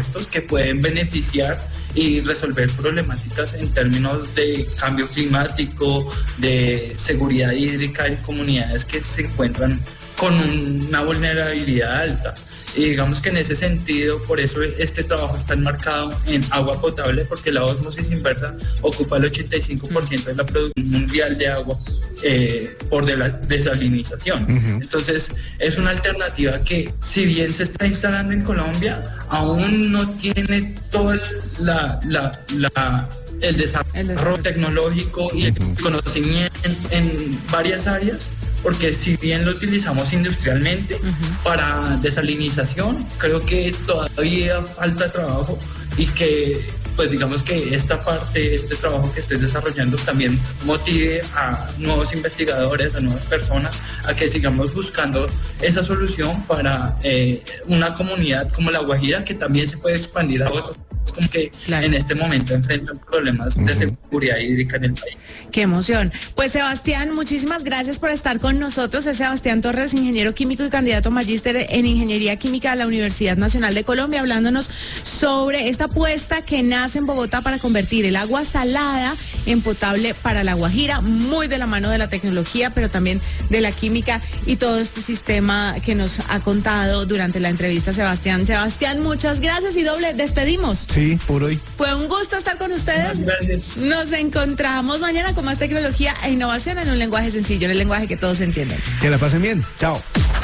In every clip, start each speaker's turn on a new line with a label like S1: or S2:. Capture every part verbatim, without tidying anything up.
S1: estos que pueden beneficiar y resolver problemáticas en términos de cambio climático, de seguridad hídrica en comunidades que se encuentran con una vulnerabilidad alta. Y digamos que en ese sentido, por eso este trabajo está enmarcado en agua potable, porque la ósmosis inversa ocupa el ochenta y cinco por ciento de la producción mundial de agua eh, por de la desalinización. Uh-huh. Entonces es una alternativa que, si bien se está instalando en Colombia, aún no tiene todo la, la, la, el desarrollo, el desarrollo tecnológico y el conocimiento en, en varias áreas, porque si bien lo utilizamos industrialmente uh-huh. para desalinización, creo que todavía falta trabajo y que, pues digamos que esta parte, este trabajo que estoy desarrollando también motive a nuevos investigadores, a nuevas personas, a que sigamos buscando esa solución para eh, una comunidad como La Guajira, que también se puede expandir a otros, como que claro. en este momento enfrentan problemas uh-huh. de seguridad hídrica en el país.
S2: ¡Qué emoción! Pues Sebastián, muchísimas gracias por estar con nosotros. Es Sebastián Torres, ingeniero químico y candidato a magíster en Ingeniería Química de la Universidad Nacional de Colombia, hablándonos sobre esta apuesta que nace en Bogotá para convertir el agua salada en potable para La Guajira, muy de la mano de la tecnología, pero también de la química y todo este sistema que nos ha contado durante la entrevista Sebastián. Sebastián, muchas gracias y doble, despedimos.
S3: Sí, por hoy.
S2: Fue un gusto estar con ustedes.
S1: Gracias.
S2: Nos encontramos mañana con más tecnología e innovación en un lenguaje sencillo, en el lenguaje que todos entienden.
S3: Que la pasen bien. Chao.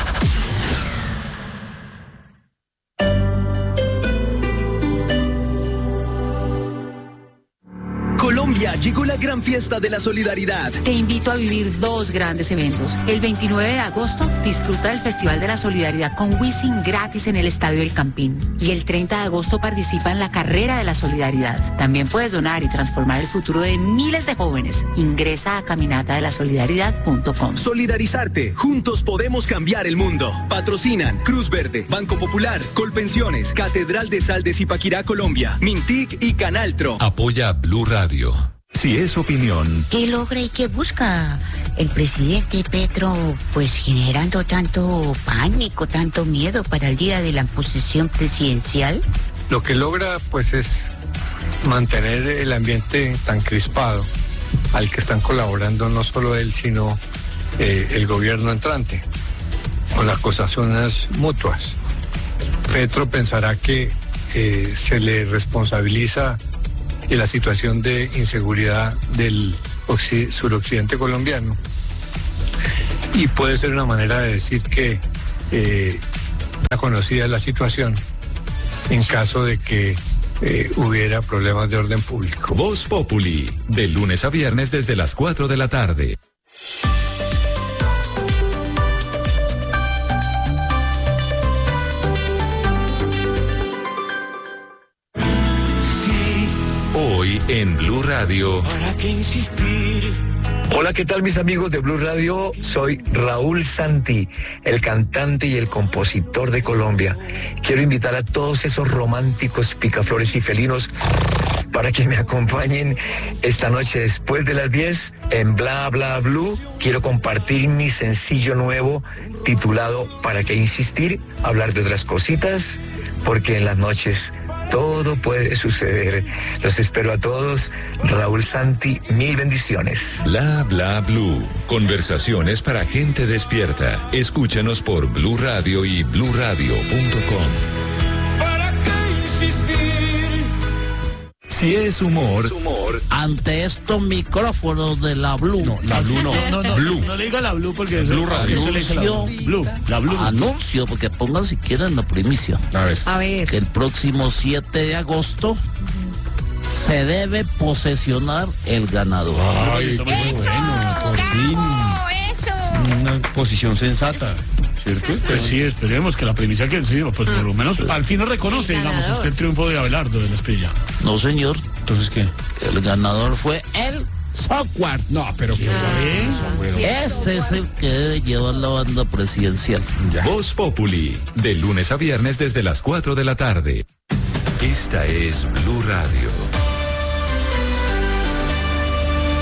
S4: Colombia, llegó la gran fiesta de la solidaridad.
S5: Te invito a vivir dos grandes eventos. El veintinueve de agosto, disfruta del Festival de la Solidaridad con Wisin gratis en el Estadio El Campín. Y el treinta de agosto participa en la Carrera de la Solidaridad. También puedes donar y transformar el futuro de miles de jóvenes. Ingresa a caminata de la solidaridad punto com.
S4: Solidarizarte. Juntos podemos cambiar el mundo. Patrocinan Cruz Verde, Banco Popular, Colpensiones, Catedral de Sal de Zipaquirá, Colombia, Mintic y Canaltro.
S6: Apoya Blue Radio. Si es opinión.
S7: ¿Qué logra y qué busca el presidente Petro, pues generando tanto pánico, tanto miedo para el día de la posesión presidencial?
S8: Lo que logra, pues, es mantener el ambiente tan crispado al que están colaborando no solo él, sino eh, el gobierno entrante, con acusaciones mutuas. Petro pensará que eh, se le responsabiliza de la situación de inseguridad del occ- suroccidente colombiano. Y puede ser una manera de decir que eh, está conocida la situación en caso de que eh, hubiera problemas de orden público.
S6: Voz Populi, de lunes a viernes desde las cuatro de la tarde. Hoy en Blue Radio.
S9: ¿Para qué insistir?
S10: Hola, ¿qué tal mis amigos de Blue Radio? Soy Raúl Santi, el cantante y el compositor de Colombia. Quiero invitar a todos esos románticos picaflores y felinos para que me acompañen esta noche después de las diez en Bla Bla Blue. Quiero compartir mi sencillo nuevo titulado ¿Para qué insistir? Hablar de otras cositas, porque en las noches todo puede suceder. Los espero a todos. Raúl Santi, mil bendiciones.
S6: Bla Bla Blue. Conversaciones para gente despierta. Escúchanos por Blue Radio y blue radio punto com.
S9: ¿Para qué insistir?
S6: Si es humor,
S9: Es humor.
S11: Ante estos micrófonos de la Blue.
S12: No, la Blue no.
S11: No, no, no,
S12: Blue.
S11: no le diga la Blue porque
S12: Blue Radio.
S11: Anuncio.
S12: Blue. La Blue.
S11: Anuncio, porque pongan si quieren la primicia.
S12: A ver.
S2: A ver.
S11: Que el próximo siete de agosto se debe posesionar el ganador.
S12: Ay, qué bueno, por fin. Una posición sensata, ¿cierto?
S13: Pues sí, esperemos que la primicia que sí, pues por lo menos al fin nos reconoce, digamos, usted el triunfo de Abelardo de la Esprilla.
S11: No, señor.
S13: Entonces, ¿qué?
S11: El ganador fue el software.
S12: No, pero ¿qué
S11: Este es el que debe llevar la banda presidencial.
S6: Ya. Voz Populi, de lunes a viernes desde las cuatro de la tarde. Esta es Blue Radio.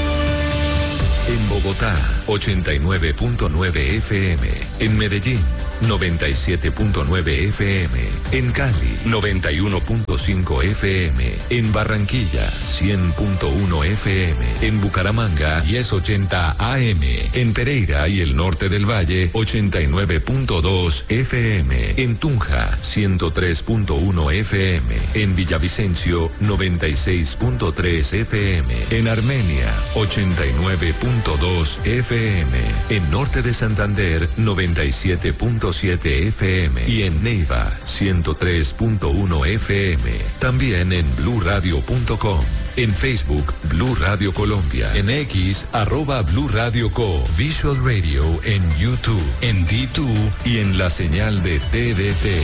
S6: En Bogotá, ochenta y nueve punto nueve F M. En Medellín, noventa y siete punto nueve F M. En Cali, noventa y uno punto cinco F M. En Barranquilla, cien punto uno F M. En Bucaramanga, diez ochenta A M. En Pereira y el norte del Valle, ochenta y nueve punto dos F M. En Tunja, ciento tres punto uno F M. En Villavicencio, noventa y seis punto tres F M. En Armenia, ochenta y nueve punto dos F M. En Norte de Santander, noventa y siete punto siete F M. Y en Neiva, ciento tres punto uno F M. También en blue radio punto com. En Facebook, Blue Radio Colombia. En X, arroba Blue Radio Co. Visual Radio en YouTube, en D dos y en la señal de T D T.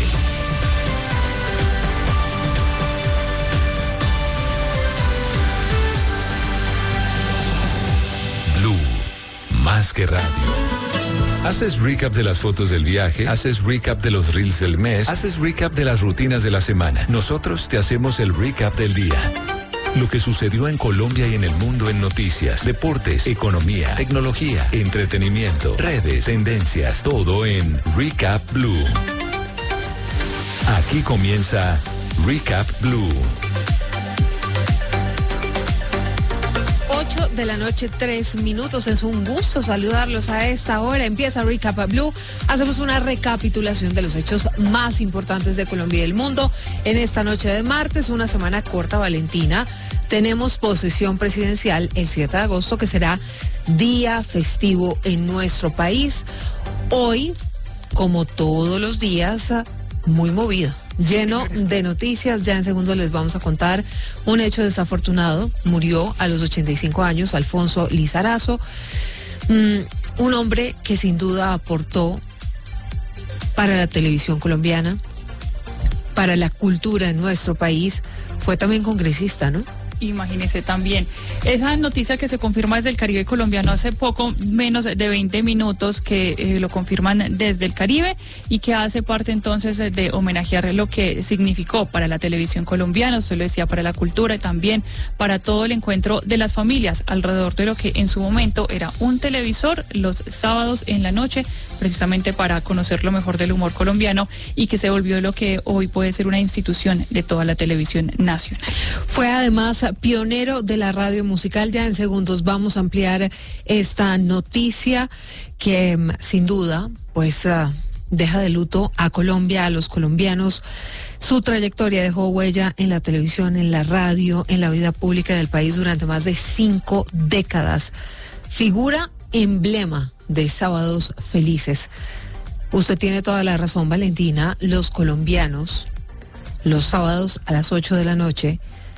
S6: Blue, más que radio. ¿Haces recap de las fotos del viaje? ¿Haces recap de los reels del mes? ¿Haces recap de las rutinas de la semana? Nosotros te hacemos el recap del día. Lo que sucedió en Colombia y en el mundo en noticias, deportes, economía, tecnología, entretenimiento, redes, tendencias, todo en Recap Blue. Aquí comienza Recap Blue.
S2: ocho de la noche, tres minutos. Es un gusto saludarlos a esta hora. Empieza Recap Blue. Hacemos una recapitulación de los hechos más importantes de Colombia y del mundo. En esta noche de martes, una semana corta, Valentina, tenemos posesión presidencial el siete de agosto, que será día festivo en nuestro país. Hoy, como todos los días, muy movido, lleno de noticias. Ya en segundos les vamos a contar un hecho desafortunado. Murió a los ochenta y cinco años Alfonso Lizarazo, mm, un hombre que sin duda aportó para la televisión colombiana, para la cultura en nuestro país. Fue también congresista, ¿no?
S14: Imagínese también. Esa noticia que se confirma desde el Caribe colombiano hace poco, menos de veinte minutos, que eh, lo confirman desde el Caribe y que hace parte entonces de homenajear lo que significó para la televisión colombiana, usted lo decía, para la cultura y también para todo el encuentro de las familias alrededor de lo que en su momento era un televisor los sábados en la noche, precisamente para conocer lo mejor del humor colombiano, y que se volvió lo que hoy puede ser una institución de toda la televisión nacional.
S2: Fue además pionero de la radio musical. Ya en segundos vamos a ampliar esta noticia que sin duda pues uh, deja de luto a Colombia, a los colombianos. Su trayectoria dejó huella en la televisión, en la radio, en la vida pública del país durante más de cinco décadas. Figura emblema de Sábados Felices. Usted tiene toda la razón, Valentina. Los colombianos, los sábados a las ocho de la noche,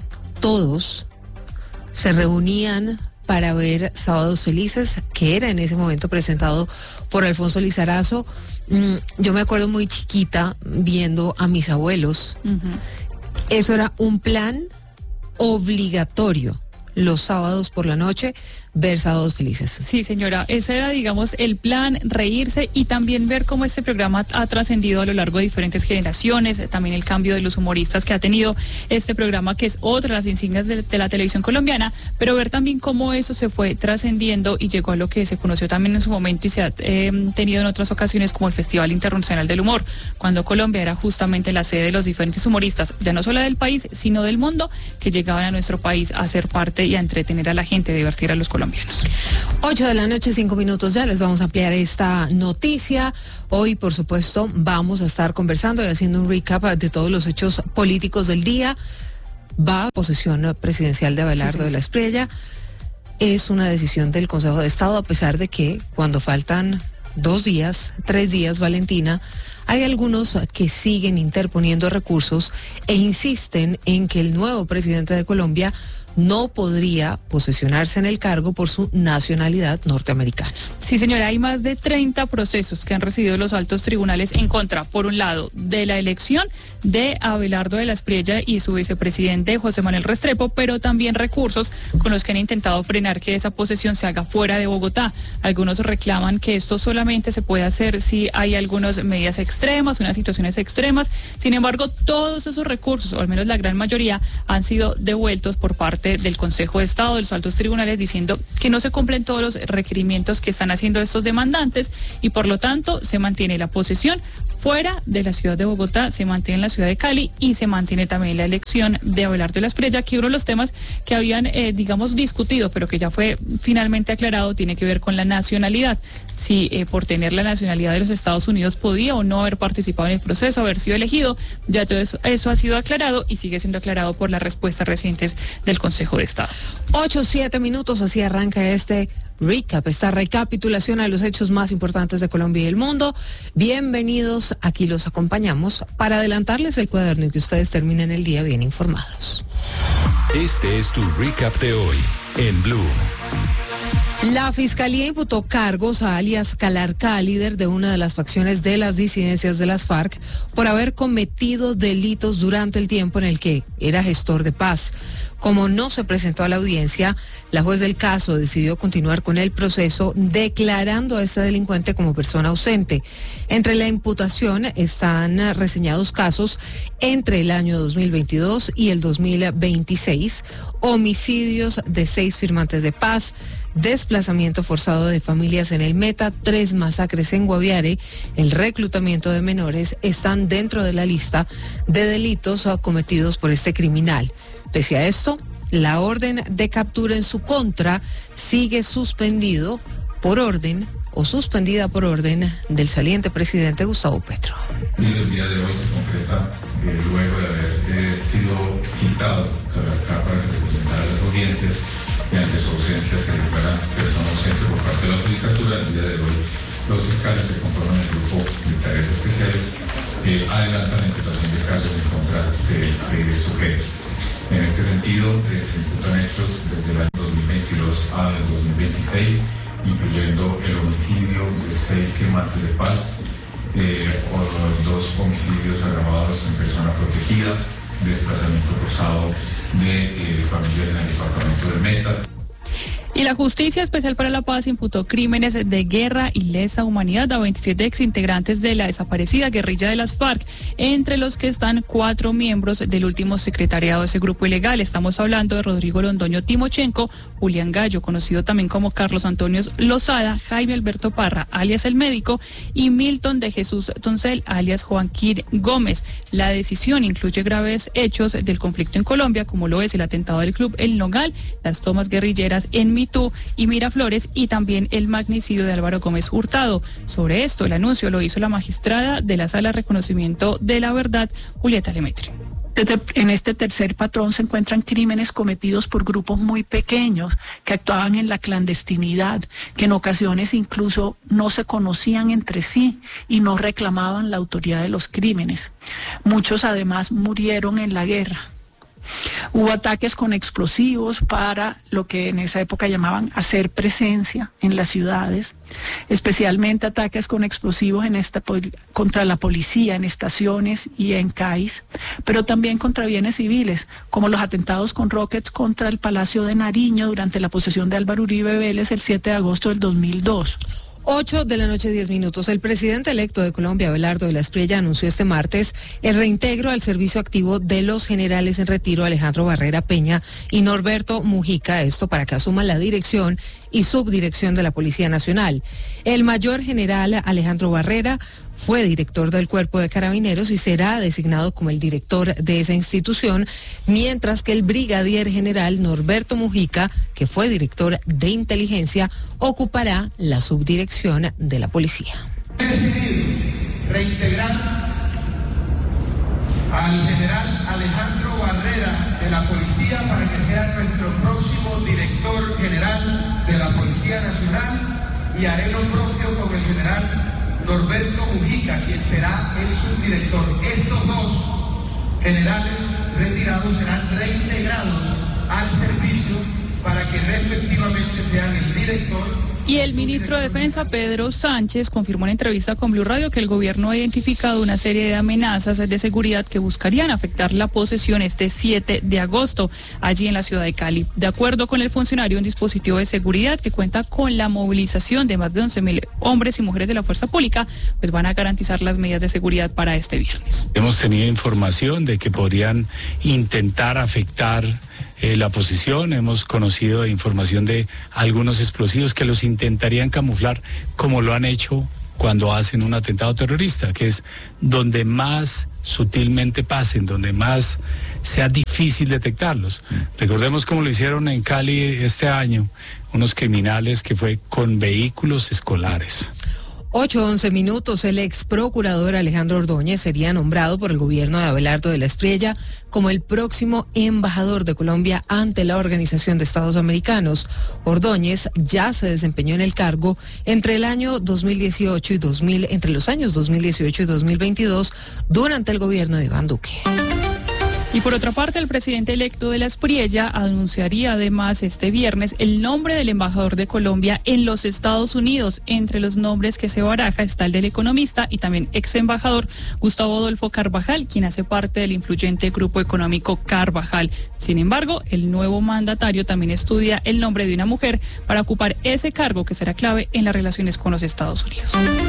S2: todos se reunían para ver Sábados Felices, que era en ese momento presentado por Alfonso Lizarazo. Yo me acuerdo muy chiquita viendo a mis abuelos. Uh-huh. Eso era un plan obligatorio, los sábados por la noche, ver Sábados Felices.
S14: Sí, señora, ese era, digamos, el plan, reírse y también ver cómo este programa ha trascendido a lo largo de diferentes generaciones, también el cambio de los humoristas que ha tenido este programa, que es otra de las insignias de, de la televisión colombiana, pero ver también cómo eso se fue trascendiendo y llegó a lo que se conoció también en su momento y se ha eh, tenido en otras ocasiones como el Festival Internacional del Humor, cuando Colombia era justamente la sede de los diferentes humoristas, ya no solo del país, sino del mundo, que llegaban a nuestro país a ser parte y a entretener a la gente, a divertir a los colombianos.
S2: ocho de la noche, cinco minutos ya, les vamos a ampliar esta noticia. Hoy, por supuesto, vamos a estar conversando y haciendo un recap de todos los hechos políticos del día. Va a posesión presidencial de Abelardo sí, sí. de la Espriella. Es una decisión del Consejo de Estado, a pesar de que cuando faltan dos días, tres días, Valentina, hay algunos que siguen interponiendo recursos e insisten en que el nuevo presidente de Colombia no podría posesionarse en el cargo por su nacionalidad norteamericana.
S14: Sí, señora, hay más de treinta procesos que han recibido los altos tribunales en contra, por un lado, de la elección de Abelardo de la Espriella y su vicepresidente José Manuel Restrepo, pero también recursos con los que han intentado frenar que esa posesión se haga fuera de Bogotá. Algunos reclaman que esto solamente se puede hacer si hay algunas medidas extremas extremas, unas situaciones extremas. Sin embargo, todos esos recursos, o al menos la gran mayoría, han sido devueltos por parte del Consejo de Estado, de los altos tribunales, diciendo que no se cumplen todos los requerimientos que están haciendo estos demandantes y por lo tanto se mantiene la posesión fuera de la ciudad de Bogotá, se mantiene en la ciudad de Cali y se mantiene también la elección de Abelardo de la Espriella, que uno de los temas que habían, eh, digamos, discutido, pero que ya fue finalmente aclarado, tiene que ver con la nacionalidad. Si eh, por tener la nacionalidad de los Estados Unidos podía o no haber participado en el proceso, haber sido elegido, ya todo eso, eso ha sido aclarado y sigue siendo aclarado por las respuestas recientes del Consejo de Estado.
S2: Ocho, siete minutos, así arranca este recap, esta recapitulación a los hechos más importantes de Colombia y el mundo. Bienvenidos, aquí los acompañamos para adelantarles el cuaderno y que ustedes terminen el día bien informados.
S6: Este es tu recap de hoy en Blue.
S2: La Fiscalía imputó cargos a alias Calarca, líder de una de las facciones de las disidencias de las FARC, por haber cometido delitos durante el tiempo en el que era gestor de paz. Como no se presentó a la audiencia, la juez del caso decidió continuar con el proceso declarando a este delincuente como persona ausente. Entre la imputación están reseñados casos entre el año dos mil veintidós y el dos mil veintiséis, homicidios de seis firmantes de paz, desplazamiento forzado de familias en el Meta, tres masacres en Guaviare, el reclutamiento de menores están dentro de la lista de delitos cometidos por este criminal. Pese a esto, la orden de captura en su contra sigue suspendido por orden o suspendida por orden del saliente presidente Gustavo Petro.
S15: Y el día de hoy se concreta eh, luego de haber eh, sido citado acá para que se presentara las audiencias y ante su ausencia se declara persona ausente por parte de la Judicatura. El día de hoy los fiscales que conforman el grupo de tareas especiales eh, adelantan la imputación de casos en contra de este sujeto. En este sentido, eh, se imputan hechos desde el año dos mil veintidós al dos mil veintiséis, incluyendo el homicidio de seis firmantes de paz, eh, o dos homicidios agravados en persona protegida, desplazamiento forzado de eh, familias en el departamento del Meta.
S14: Y la Justicia Especial para la Paz imputó crímenes de guerra y lesa humanidad a veintisiete exintegrantes de la desaparecida guerrilla de las FARC, entre los que están cuatro miembros del último secretariado de ese grupo ilegal. Estamos hablando de Rodrigo Londoño Timochenko, Julián Gallo, conocido también como Carlos Antonio Lozada, Jaime Alberto Parra, alias El Médico, y Milton de Jesús Toncel, alias Joaquín Gómez. La decisión incluye graves hechos del conflicto en Colombia, como lo es el atentado del Club El Nogal, las tomas guerrilleras en Mitú y Miraflores y también el magnicidio de Álvaro Gómez Hurtado. Sobre esto, el anuncio lo hizo la magistrada de la Sala de Reconocimiento de la Verdad, Julieta Lemaitre.
S16: En este tercer patrón se encuentran crímenes cometidos por grupos muy pequeños que actuaban en la clandestinidad, que en ocasiones incluso no se conocían entre sí y no reclamaban la autoridad de los crímenes. Muchos además murieron en la guerra. Hubo ataques con explosivos para lo que en esa época llamaban hacer presencia en las ciudades, especialmente ataques con explosivos en esta, contra la policía en estaciones y en C A I S, pero también contra bienes civiles, como los atentados con rockets contra el Palacio de Nariño durante la posesión de Álvaro Uribe Vélez el siete de agosto del dos mil dos.
S2: Ocho de la noche, diez minutos. El presidente electo de Colombia, Abelardo de la Espriella, anunció este martes el reintegro al servicio activo de los generales en retiro Alejandro Barrera Peña y Norberto Mujica, esto para que asuman la dirección y subdirección de la Policía Nacional. El mayor general Alejandro Barrera fue director del Cuerpo de Carabineros y será designado como el director de esa institución, mientras que el brigadier general Norberto Mujica, que fue director de inteligencia, ocupará la subdirección de la policía.
S17: He decidido reintegrar al general Alejandro Barrera de la policía para que sea nuestro próximo director general de la Policía Nacional, y haré lo propio con el general Norberto Mujica, quien será el subdirector. Estos dos generales retirados serán reintegrados al servicio para que respectivamente sean el director
S14: Y el ministro de Defensa, Pedro Sánchez, confirmó en entrevista con Blue Radio que el gobierno ha identificado una serie de amenazas de seguridad que buscarían afectar la posesión este siete de agosto, allí en la ciudad de Cali. De acuerdo con el funcionario, un dispositivo de seguridad que cuenta con la movilización de más de once mil hombres y mujeres de la fuerza pública, pues van a garantizar las medidas de seguridad para este viernes.
S18: Hemos tenido información de que podrían intentar afectar Eh, la posición, hemos conocido información de algunos explosivos que los intentarían camuflar como lo han hecho cuando hacen un atentado terrorista, que es donde más sutilmente pasen, donde más sea difícil detectarlos. Mm. Recordemos cómo lo hicieron en Cali este año, unos criminales que fue con vehículos escolares.
S19: ocho once minutos, el ex procurador Alejandro Ordóñez sería nombrado por el gobierno de Abelardo de la Espriella como el próximo embajador de Colombia ante la Organización de Estados Americanos. Ordóñez ya se desempeñó en el cargo entre el año dos mil dieciocho y dos mil, entre los años dos mil dieciocho y dos mil veintidós durante el gobierno de Iván Duque.
S14: Y por otra parte, el presidente electo de la Espriella anunciaría además este viernes el nombre del embajador de Colombia en los Estados Unidos. Entre los nombres que se baraja está el del economista y también ex embajador Gustavo Adolfo Carvajal, quien hace parte del influyente grupo económico Carvajal. Sin embargo, el nuevo mandatario también estudia el nombre de una mujer para ocupar ese cargo que será clave en las relaciones con los Estados Unidos.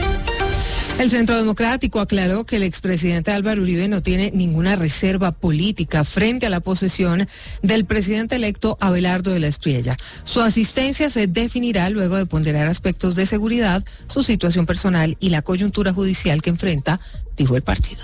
S19: El Centro Democrático aclaró que el expresidente Álvaro Uribe no tiene ninguna reserva política frente a la posesión del presidente electo Abelardo de la Espriella. Su asistencia se definirá luego de ponderar aspectos de seguridad, su situación personal y la coyuntura judicial que enfrenta, dijo el partido.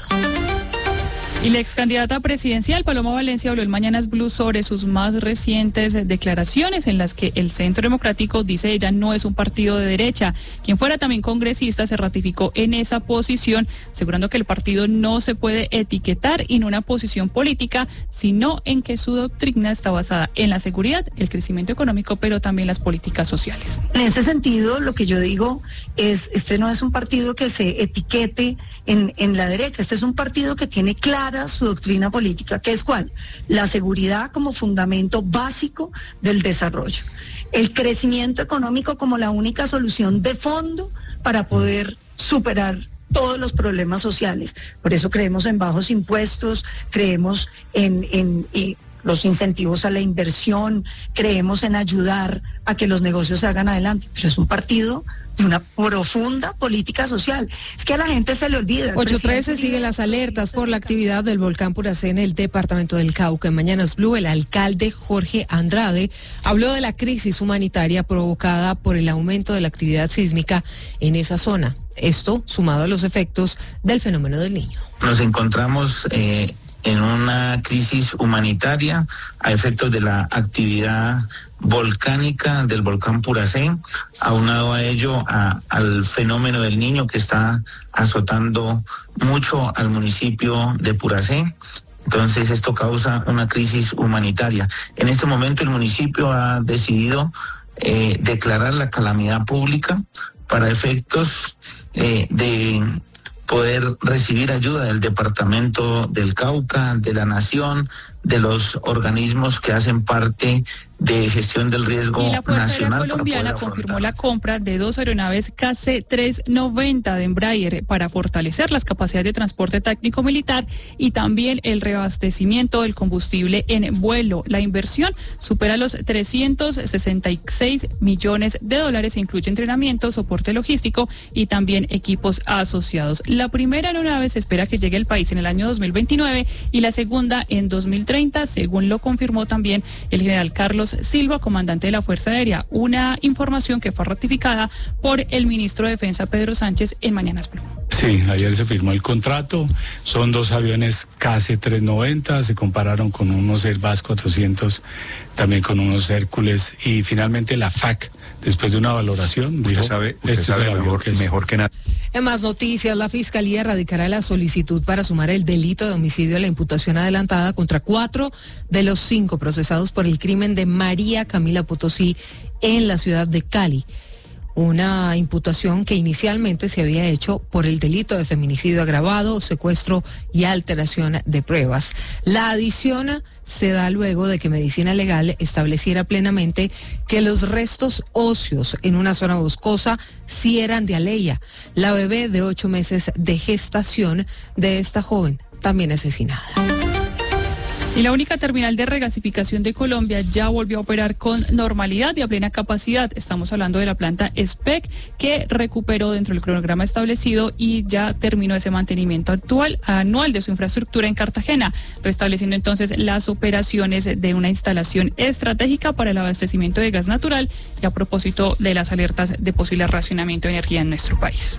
S14: Y la ex candidata presidencial Paloma Valencia habló en Mañanas Blue sobre sus más recientes declaraciones en las que el Centro Democrático, dice ella, no es un partido de derecha. Quien fuera también congresista se ratificó en esa posición, asegurando que el partido no se puede etiquetar en una posición política, sino en que su doctrina está basada en la seguridad, el crecimiento económico, pero también las políticas sociales.
S20: En ese sentido, lo que yo digo es, este no es un partido que se etiquete en, en la derecha, este es un partido que tiene clara su doctrina política, que es ¿cuál? La seguridad como fundamento básico del desarrollo, el crecimiento económico como la única solución de fondo para poder superar todos los problemas sociales. Por eso creemos en bajos impuestos, creemos en, en, en los incentivos a la inversión, creemos en ayudar a que los negocios se hagan adelante, pero es un partido de una profunda política social. Es que a la gente se le olvida.
S19: ocho trece siguen las alertas por la actividad del volcán Puracé en el departamento del Cauca. En Mañanas Blue, el alcalde Jorge Andrade habló de la crisis humanitaria provocada por el aumento de la actividad sísmica en esa zona. Esto sumado a los efectos del fenómeno del Niño.
S21: Nos encontramos eh, en una crisis humanitaria a efectos de la actividad volcánica del volcán Puracé, aunado a ello a, al fenómeno del Niño que está azotando mucho al municipio de Puracé. Entonces esto causa una crisis humanitaria. En este momento el municipio ha decidido eh, declarar la calamidad pública para efectos eh, de poder recibir ayuda del Departamento del Cauca, de la Nación, de los organismos que hacen parte de gestión del riesgo
S14: y la Fuerza
S21: Nacional.
S14: Aérea Colombiana confirmó la compra de dos aeronaves K C trescientos noventa de Embraer para fortalecer las capacidades de transporte táctico militar y también el reabastecimiento del combustible en vuelo. La inversión supera los trescientos sesenta y seis millones de dólares e incluye entrenamiento, soporte logístico y también equipos asociados. La primera aeronave se espera que llegue al país en el año dos mil veintinueve y la segunda en dos mil treinta, según lo confirmó también el general Carlos Silva, comandante de la Fuerza Aérea, una información que fue ratificada por el ministro de Defensa Pedro Sánchez en Mañanas Blue.
S18: Sí, ayer se firmó el contrato, son dos aviones K C trescientos noventa, se compararon con unos Airbus cuatrocientos, también con unos Hércules y finalmente la F A C, después de una valoración,
S12: usted
S18: dijo,
S12: sabe, usted
S18: este
S12: sabe
S18: es el avión
S12: mejor,
S18: que es.
S12: mejor que nada.
S19: En más noticias, la Fiscalía radicará la solicitud para sumar el delito de homicidio a la imputación adelantada contra cuatro de los cinco procesados por el crimen de María Camila Potosí en la ciudad de Cali. una imputación que inicialmente se había hecho por el delito de feminicidio agravado, secuestro y alteración de pruebas. La adición se da luego de que Medicina Legal estableciera plenamente que los restos óseos en una zona boscosa sí eran de Aleya, la bebé de ocho meses de gestación de esta joven, también asesinada.
S14: Y la única terminal de regasificación de Colombia ya volvió a operar con normalidad y a plena capacidad. Estamos hablando de la planta S P E C, que recuperó dentro del cronograma establecido y ya terminó ese mantenimiento actual anual de su infraestructura en Cartagena, restableciendo entonces las operaciones de una instalación estratégica para el abastecimiento de gas natural y a propósito de las alertas de posible racionamiento de energía en nuestro país.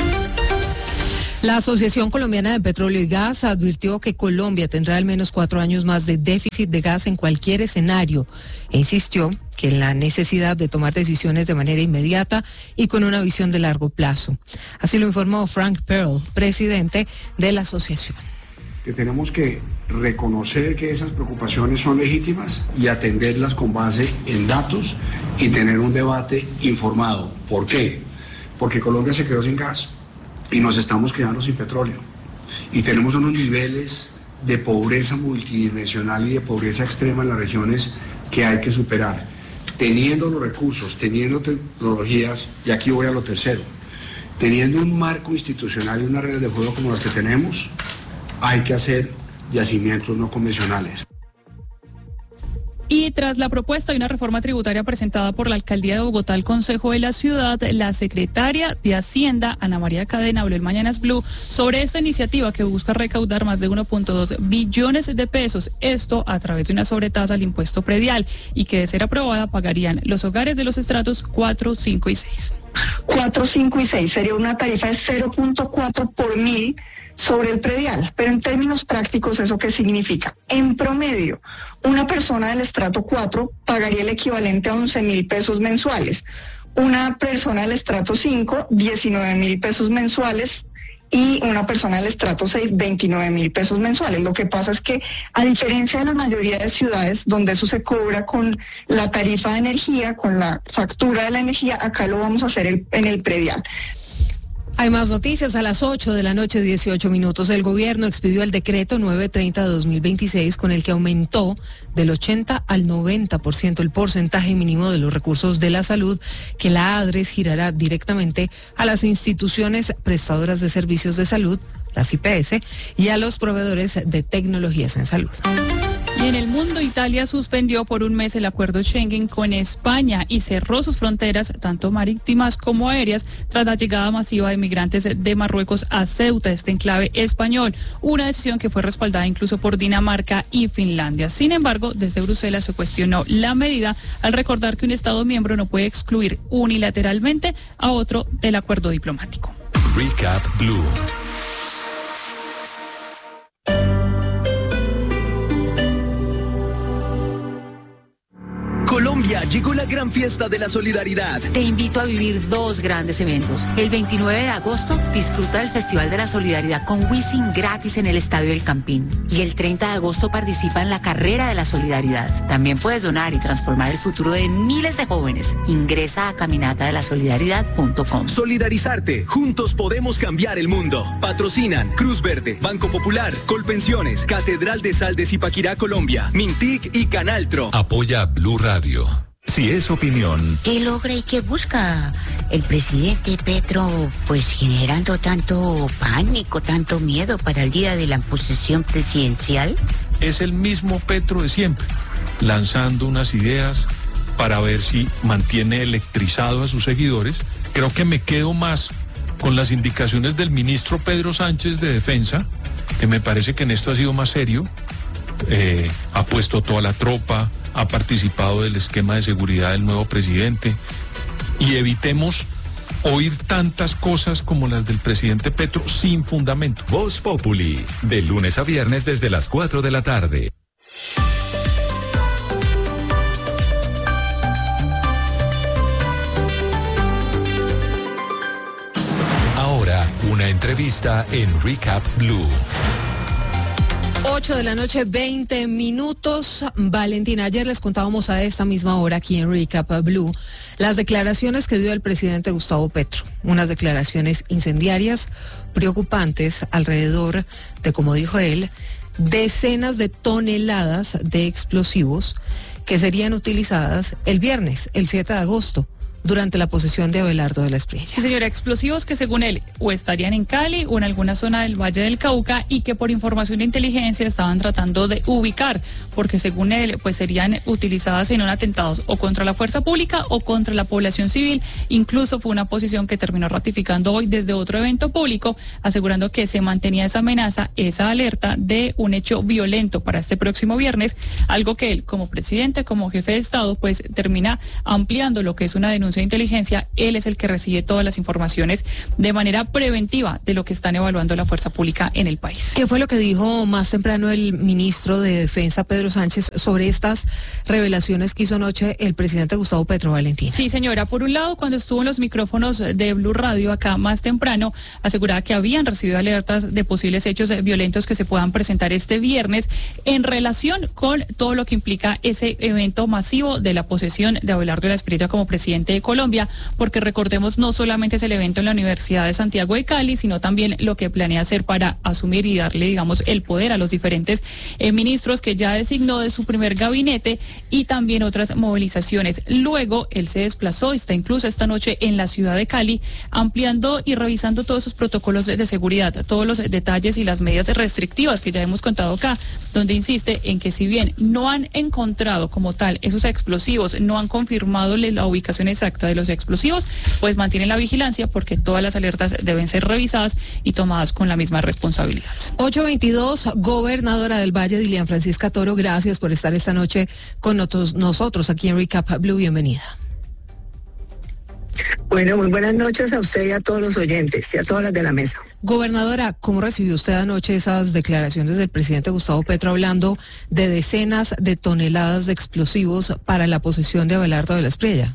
S19: La Asociación Colombiana de Petróleo y Gas advirtió que Colombia tendrá al menos cuatro años más de déficit de gas en cualquier escenario e insistió que en la necesidad de tomar decisiones de manera inmediata y con una visión de largo plazo. Así lo informó Frank Pearl, presidente de la asociación.
S1: Que tenemos que reconocer que esas preocupaciones son legítimas y atenderlas con base en datos y tener un debate informado. ¿Por qué? Porque Colombia se quedó sin gas y nos estamos quedando sin petróleo. Y tenemos unos niveles de pobreza multidimensional y de pobreza extrema en las regiones que hay que superar. Teniendo los recursos, teniendo tecnologías, y aquí voy a lo tercero, teniendo un marco institucional y unas reglas de juego como las que tenemos, hay que hacer yacimientos no convencionales.
S14: Y tras la propuesta de una reforma tributaria presentada por la Alcaldía de Bogotá al Consejo de la Ciudad, la secretaria de Hacienda, Ana María Cadena, habló en Mañanas Blue sobre esta iniciativa que busca recaudar más de uno punto dos billones de pesos, esto a través de una sobretasa al impuesto predial, y que de ser aprobada pagarían los hogares de los estratos cuatro, cinco y seis.
S20: cuatro, cinco y seis sería una tarifa de cero punto cuatro por mil sobre el predial, pero en términos prácticos, ¿eso qué significa? En promedio, una persona del estrato cuatro pagaría el equivalente a once mil pesos mensuales, una persona del estrato cinco, diecinueve mil pesos mensuales, y una persona del estrato seis, veintinueve mil pesos mensuales. Lo que pasa es que, a diferencia de la mayoría de ciudades donde eso se cobra con la tarifa de energía, con la factura de la energía, acá lo vamos a hacer el, en el predial.
S19: Hay más noticias a las ocho de la noche, dieciocho minutos. El gobierno expidió el decreto novecientos treinta de dos mil veintiséis con el que aumentó del ochenta al noventa por ciento el porcentaje mínimo de los recursos de la salud que la ADRES girará directamente a las instituciones prestadoras de servicios de salud, las I P S, y a los proveedores de tecnologías en salud.
S14: Y en el mundo, Italia suspendió por un mes el acuerdo Schengen con España y cerró sus fronteras, tanto marítimas como aéreas, tras la llegada masiva de migrantes de Marruecos a Ceuta, este enclave español. Una decisión que fue respaldada incluso por Dinamarca y Finlandia. Sin embargo, desde Bruselas se cuestionó la medida al recordar que un Estado miembro no puede excluir unilateralmente a otro del acuerdo diplomático.
S6: Recap Blue.
S4: Colombia, llegó la gran fiesta de la solidaridad.
S5: Te invito a vivir dos grandes eventos. El veintinueve de agosto, disfruta del Festival de la Solidaridad con Wisin gratis en el Estadio del Campín. Y el treinta de agosto participa en la Carrera de la Solidaridad. También puedes donar y transformar el futuro de miles de jóvenes. Ingresa a caminata de la solidaridad punto com.
S4: Solidarizarte. Juntos podemos cambiar el mundo. Patrocinan Cruz Verde, Banco Popular, Colpensiones, Catedral de Sal de Zipaquirá, Colombia, Mintic y Canaltro.
S6: Apoya Blue Radio. Si es opinión.
S7: ¿Qué logra y qué busca el presidente Petro, pues generando tanto pánico, tanto miedo para el día de la posesión presidencial?
S18: Es el mismo Petro de siempre, lanzando unas ideas para ver si mantiene electrizado a sus seguidores. Creo que me quedo más con las indicaciones del ministro Pedro Sánchez de Defensa, que me parece que en esto ha sido más serio. Eh, ha puesto toda la tropa, ha participado del esquema de seguridad del nuevo presidente, y evitemos oír tantas cosas como las del presidente Petro sin fundamento.
S6: Voz Populi, de lunes a viernes desde las cuatro de la tarde. Ahora, una entrevista en Recap Blue.
S19: ocho de la noche, veinte minutos. Valentina, ayer les contábamos a esta misma hora aquí en Recap Blue las declaraciones que dio el presidente Gustavo Petro. Unas declaraciones incendiarias, preocupantes, alrededor de, como dijo él, decenas de toneladas de explosivos que serían utilizadas el viernes, el siete de agosto. Durante la posesión de Abelardo de la Espriella.
S14: Sí, señora, explosivos que según él o estarían en Cali o en alguna zona del Valle del Cauca y que por información de inteligencia estaban tratando de ubicar, porque según él pues serían utilizadas en un atentado o contra la fuerza pública o contra la población civil. Incluso fue una posición que terminó ratificando hoy desde otro evento público, asegurando que se mantenía esa amenaza, esa alerta de un hecho violento para este próximo viernes, algo que él como presidente, como jefe de Estado, pues termina ampliando lo que es una denuncia de inteligencia. Él es el que recibe todas las informaciones de manera preventiva de lo que están evaluando la fuerza pública en el país.
S19: ¿Qué fue lo que dijo más temprano el ministro de Defensa, Pedro Sánchez, sobre estas revelaciones que hizo anoche el presidente Gustavo Petro, Valentina?
S14: Sí, señora. Por un lado, cuando estuvo en los micrófonos de Blue Radio acá más temprano, aseguraba que habían recibido alertas de posibles hechos violentos que se puedan presentar este viernes en relación con todo lo que implica ese evento masivo de la posesión de Abelardo de la Espriella como presidente de Colombia, porque recordemos, no solamente es el evento en la Universidad de Santiago de Cali, sino también lo que planea hacer para asumir y darle, digamos, el poder a los diferentes eh, ministros que ya designó de su primer gabinete y también otras movilizaciones. Luego, él se desplazó, está incluso esta noche en la ciudad de Cali, ampliando y revisando todos esos protocolos de, de seguridad, todos los detalles y las medidas restrictivas que ya hemos contado acá, donde insiste en que si bien no han encontrado como tal esos explosivos, no han confirmado la ubicación exacta de los explosivos, pues mantienen la vigilancia porque todas las alertas deben ser revisadas y tomadas con la misma responsabilidad.
S19: ocho veintidós, gobernadora del Valle, Dilian Francisca Toro, gracias por estar esta noche con nosotros, nosotros aquí en Recap Blue. Bienvenida.
S3: Bueno, muy buenas noches a usted y a todos los oyentes y a todas las de la mesa.
S19: Gobernadora, ¿cómo recibió usted anoche esas declaraciones del presidente Gustavo Petro hablando de decenas de toneladas de explosivos para la posesión de Abelardo de la Espriella?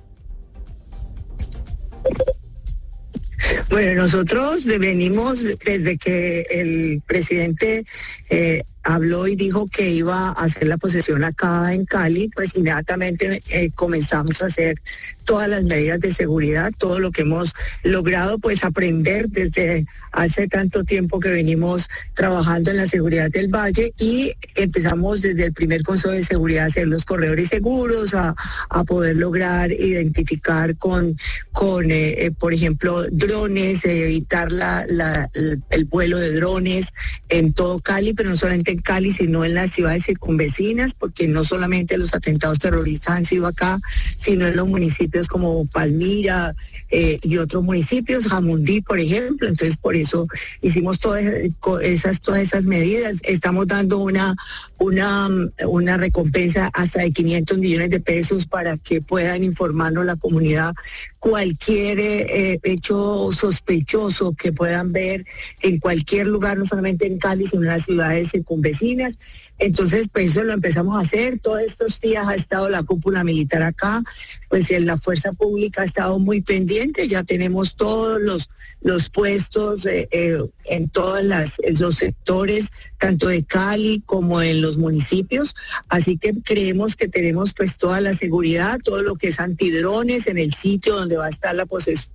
S3: Bueno, nosotros venimos desde que el presidente eh, habló y dijo que iba a hacer la posesión acá en Cali, pues inmediatamente eh, comenzamos a hacer todas las medidas de seguridad, todo lo que hemos logrado pues aprender desde hace tanto tiempo que venimos trabajando en la seguridad del Valle, y empezamos desde el primer Consejo de Seguridad a hacer los corredores seguros, a, a poder lograr identificar con, con eh, eh, por ejemplo, drones, eh, evitar la, la, el, el vuelo de drones en todo Cali, pero no solamente en Cali, sino en las ciudades circunvecinas, porque no solamente los atentados terroristas han sido acá, sino en los municipios como Palmira eh, y otros municipios, Jamundí, por ejemplo. Entonces, por eso hicimos todas esas, todas esas medidas. Estamos dando una, una, una recompensa hasta de quinientos millones de pesos para que puedan informarnos la comunidad cualquier eh, hecho sospechoso que puedan ver en cualquier lugar, no solamente en Cali, sino en las ciudades circunvecinas. Entonces, pues eso lo empezamos a hacer. Todos estos días ha estado la cúpula militar acá, pues en la fuerza pública ha estado muy pendiente. Ya tenemos todos los, los puestos eh, eh, en todos las, los sectores, tanto de Cali como en los municipios. Así que creemos que tenemos pues toda la seguridad, todo lo que es antidrones en el sitio donde va a estar la posesión,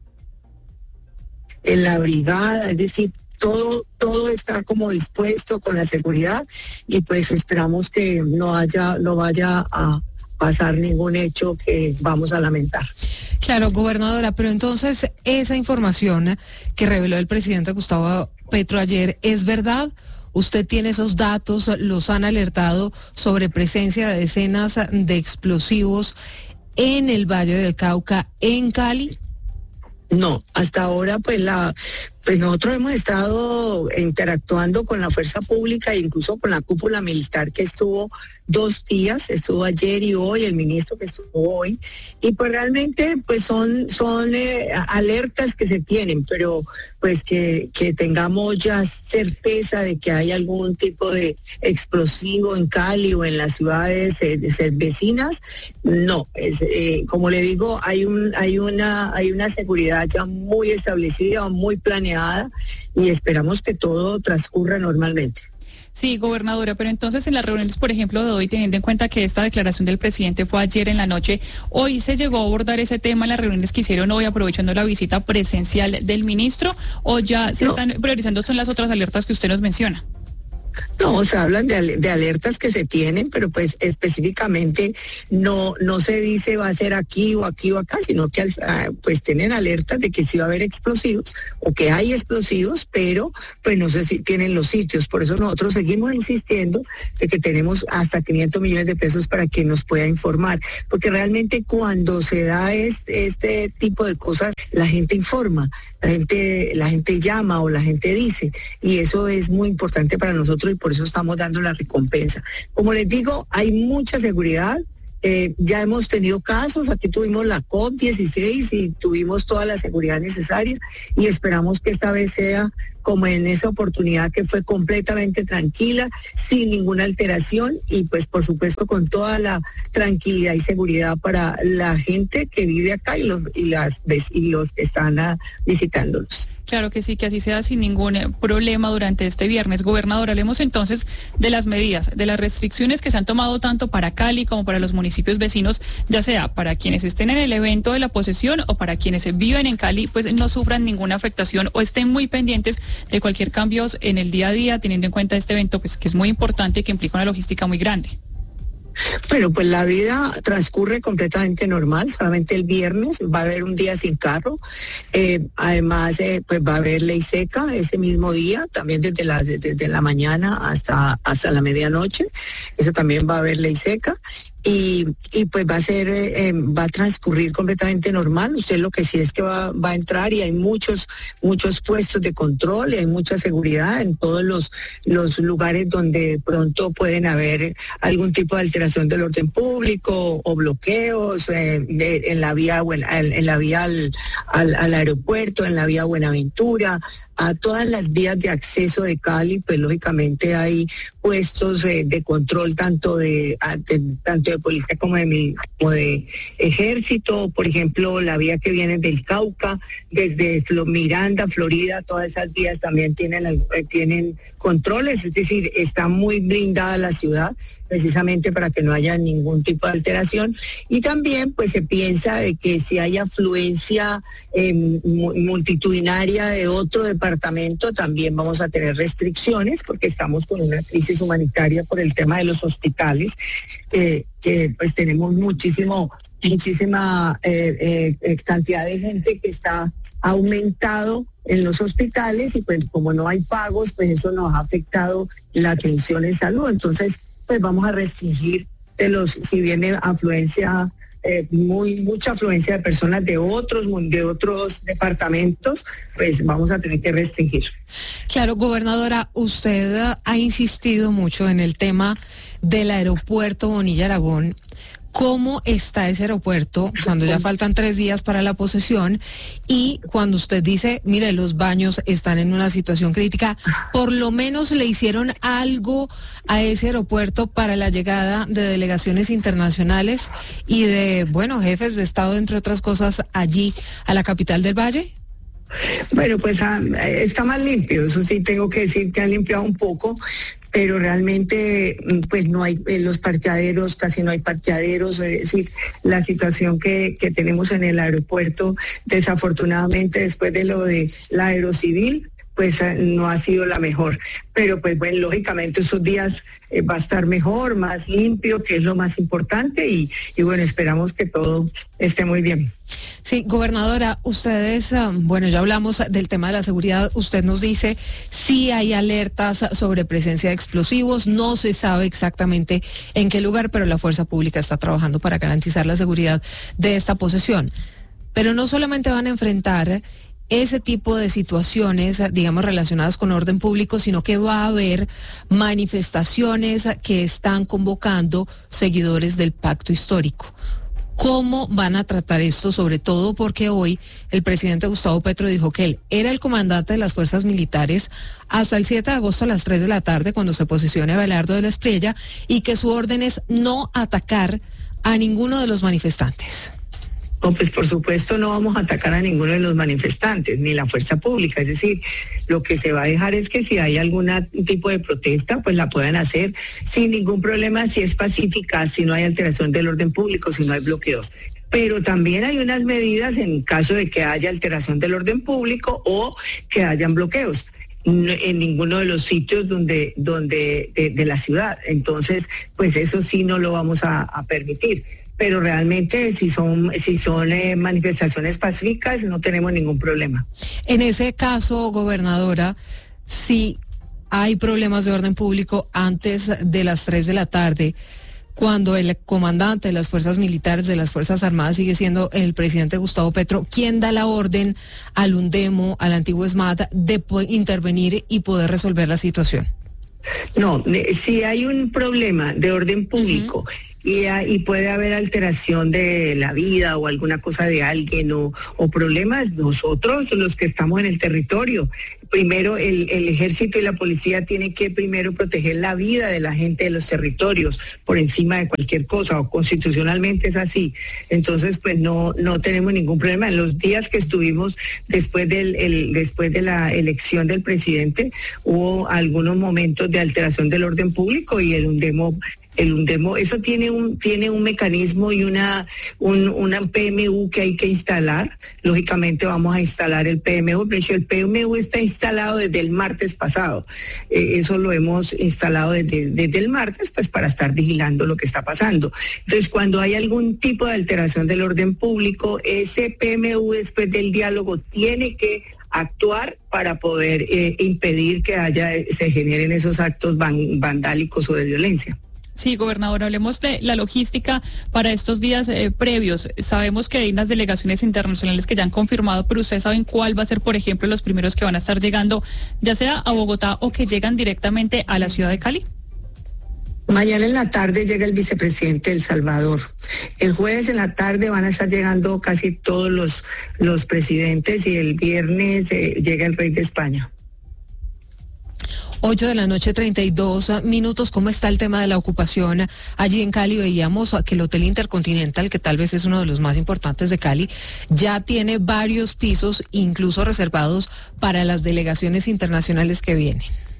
S3: en la brigada, es decir, todo todo está como dispuesto con la seguridad, y pues esperamos que no haya no vaya a pasar ningún hecho que vamos a lamentar.
S19: Claro, gobernadora, pero entonces esa información que reveló el presidente Gustavo Petro ayer, ¿es verdad? ¿Usted tiene esos datos? ¿Los han alertado sobre presencia de decenas de explosivos en el Valle del Cauca, en Cali?
S3: No, hasta ahora pues la pues nosotros hemos estado interactuando con la fuerza pública e incluso con la cúpula militar que estuvo dos días, estuvo ayer y hoy, el ministro que estuvo hoy, y pues realmente pues son, son eh, alertas que se tienen, pero pues que, que tengamos ya certeza de que hay algún tipo de explosivo en Cali o en las ciudades eh, de vecinas, no, es, eh, como le digo, hay un, hay una, hay una seguridad ya muy establecida, muy planeada, y esperamos que todo transcurra normalmente.
S14: Sí, gobernadora, pero entonces en las reuniones, por ejemplo, de hoy, teniendo en cuenta que esta declaración del presidente fue ayer en la noche, hoy se llegó a abordar ese tema en las reuniones que hicieron hoy, aprovechando la visita presencial del ministro, o ya se no. están priorizando son las otras alertas que usted nos menciona.
S3: No, se hablan de, de alertas que se tienen, pero pues específicamente no no se dice va a ser aquí o aquí o acá, sino que pues tienen alertas de que sí va a haber explosivos o que hay explosivos, pero pues no sé si tienen los sitios. Por eso nosotros seguimos insistiendo de que tenemos hasta quinientos millones de pesos para que nos pueda informar, porque realmente cuando se da este, este tipo de cosas, la gente informa, la gente, la gente llama o la gente dice, y eso es muy importante para nosotros y por eso estamos dando la recompensa. Como les digo, hay mucha seguridad. Eh, ya hemos tenido casos, aquí tuvimos la COP dieciséis y tuvimos toda la seguridad necesaria y esperamos que esta vez sea como en esa oportunidad que fue completamente tranquila, sin ninguna alteración y pues por supuesto con toda la tranquilidad y seguridad para la gente que vive acá y los, y las, y los que están a, visitándolos.
S14: Claro que sí, que así sea sin ningún problema durante este viernes. Gobernador, hablemos entonces de las medidas, de las restricciones que se han tomado tanto para Cali como para los municipios vecinos, ya sea para quienes estén en el evento de la posesión o para quienes viven en Cali, pues no sufran ninguna afectación o estén muy pendientes de cualquier cambio en el día a día, teniendo en cuenta este evento, pues que es muy importante y que implica una logística muy grande.
S3: Bueno, pues la vida transcurre completamente normal, solamente el viernes va a haber un día sin carro, eh, además eh, pues va a haber ley seca ese mismo día, también desde la, desde la mañana hasta, hasta la medianoche, eso también va a haber ley seca. Y, y pues va a ser, eh, va a transcurrir completamente normal. Usted lo que sí es que va, va a entrar y hay muchos, muchos puestos de control y hay mucha seguridad en todos los, los lugares donde de pronto pueden haber algún tipo de alteración del orden público o bloqueos eh, de, en la vía, en la vía al, al, al aeropuerto, en la vía Buenaventura, a todas las vías de acceso de Cali, pues lógicamente hay puestos eh, de control tanto de, de tanto de policía como de, como de ejército, por ejemplo, la vía que viene del Cauca, desde Miranda, Florida, todas esas vías también tienen, eh, tienen controles, es decir, está muy blindada la ciudad, precisamente para que no haya ningún tipo de alteración. Y también pues se piensa de que si hay afluencia eh, multitudinaria de otro departamento, también vamos a tener restricciones porque estamos con una crisis humanitaria por el tema de los hospitales, eh, que pues tenemos muchísimo, muchísima eh, eh, cantidad de gente que está aumentado en los hospitales y pues como no hay pagos, pues eso nos ha afectado la atención en salud. Entonces, pues vamos a restringir de los, si viene afluencia, eh, muy mucha afluencia de personas de otros, de otros departamentos, pues vamos a tener que restringir.
S19: Claro, gobernadora, usted ha insistido mucho en el tema del aeropuerto Bonilla Aragón. ¿Cómo está ese aeropuerto cuando ya faltan tres días para la posesión? Y cuando usted dice, mire, los baños están en una situación crítica, ¿por lo menos le hicieron algo a ese aeropuerto para la llegada de delegaciones internacionales y de, bueno, jefes de Estado, entre otras cosas, allí a la capital del Valle?
S3: Bueno, pues ah, está más limpio, eso sí tengo que decir que han limpiado un poco, pero realmente pues no hay en los parqueaderos, casi no hay parqueaderos, es decir, la situación que, que tenemos en el aeropuerto, desafortunadamente después de lo de la Aerocivil, pues no ha sido la mejor, pero pues bueno, lógicamente esos días eh, va a estar mejor, más limpio, que es lo más importante y, y bueno, esperamos que todo esté muy bien.
S19: Sí, gobernadora, ustedes, bueno, ya hablamos del tema de la seguridad, usted nos dice sí hay alertas sobre presencia de explosivos, no se sabe exactamente en qué lugar, pero la fuerza pública está trabajando para garantizar la seguridad de esta posesión. Pero no solamente van a enfrentar ese tipo de situaciones, digamos, relacionadas con orden público, sino que va a haber manifestaciones que están convocando seguidores del pacto histórico. ¿Cómo van a tratar esto? Sobre todo porque hoy el presidente Gustavo Petro dijo que él era el comandante de las fuerzas militares hasta el siete de agosto a las tres de la tarde, cuando se posesione Abelardo de la Espriella, y que su orden es no atacar a ninguno de los manifestantes.
S3: No, pues por supuesto no vamos a atacar a ninguno de los manifestantes, ni la fuerza pública. Es decir, lo que se va a dejar es que si hay algún tipo de protesta, pues la puedan hacer sin ningún problema, si es pacífica, si no hay alteración del orden público, si no hay bloqueos. Pero también hay unas medidas en caso de que haya alteración del orden público o que hayan bloqueos en ninguno de los sitios donde, donde de, de la ciudad. Entonces, pues eso sí no lo vamos a, a permitir. Pero realmente si son si son eh, manifestaciones pacíficas no tenemos ningún problema.
S19: En ese caso, gobernadora, si hay problemas de orden público antes de las tres de la tarde, cuando el comandante de las fuerzas militares, de las Fuerzas Armadas, sigue siendo el presidente Gustavo Petro, ¿quién da la orden al UNDEMO, al antiguo ESMAD, de intervenir y poder resolver la situación?
S3: No, si hay un problema de orden público, uh-huh. y, y puede haber alteración de la vida o alguna cosa de alguien o, o problemas, nosotros los que estamos en el territorio, primero el, el ejército y la policía tienen que primero proteger la vida de la gente de los territorios por encima de cualquier cosa, o constitucionalmente es así. Entonces, pues no no tenemos ningún problema. En los días que estuvimos después del el, después de la elección del presidente, hubo algunos momentos de alteración del orden público y el UNDEMO El UNDEMO, eso tiene un tiene un mecanismo y una un una P M U que hay que instalar. Lógicamente vamos a instalar el P M U. De hecho, el P M U está instalado desde el martes pasado. Eh, eso lo hemos instalado desde, desde el martes, pues para estar vigilando lo que está pasando. Entonces, cuando hay algún tipo de alteración del orden público, ese P M U después del diálogo tiene que actuar para poder eh, impedir que haya se generen esos actos van, vandálicos o de violencia.
S14: Sí, gobernador, hablemos de la logística para estos días eh, previos. Sabemos que hay unas delegaciones internacionales que ya han confirmado, pero ustedes saben cuál va a ser, por ejemplo, los primeros que van a estar llegando, ya sea a Bogotá o que llegan directamente a la ciudad de Cali.
S3: Mañana en la tarde llega el vicepresidente de El Salvador. El jueves en la tarde van a estar llegando casi todos los, los presidentes y el viernes eh, llega el rey de España.
S19: ocho de la noche, treinta y dos minutos. ¿Cómo está el tema de la ocupación allí en Cali? Veíamos que el Hotel Intercontinental, que tal vez es uno de los más importantes de Cali, ya tiene varios pisos, incluso reservados para las delegaciones internacionales que vienen.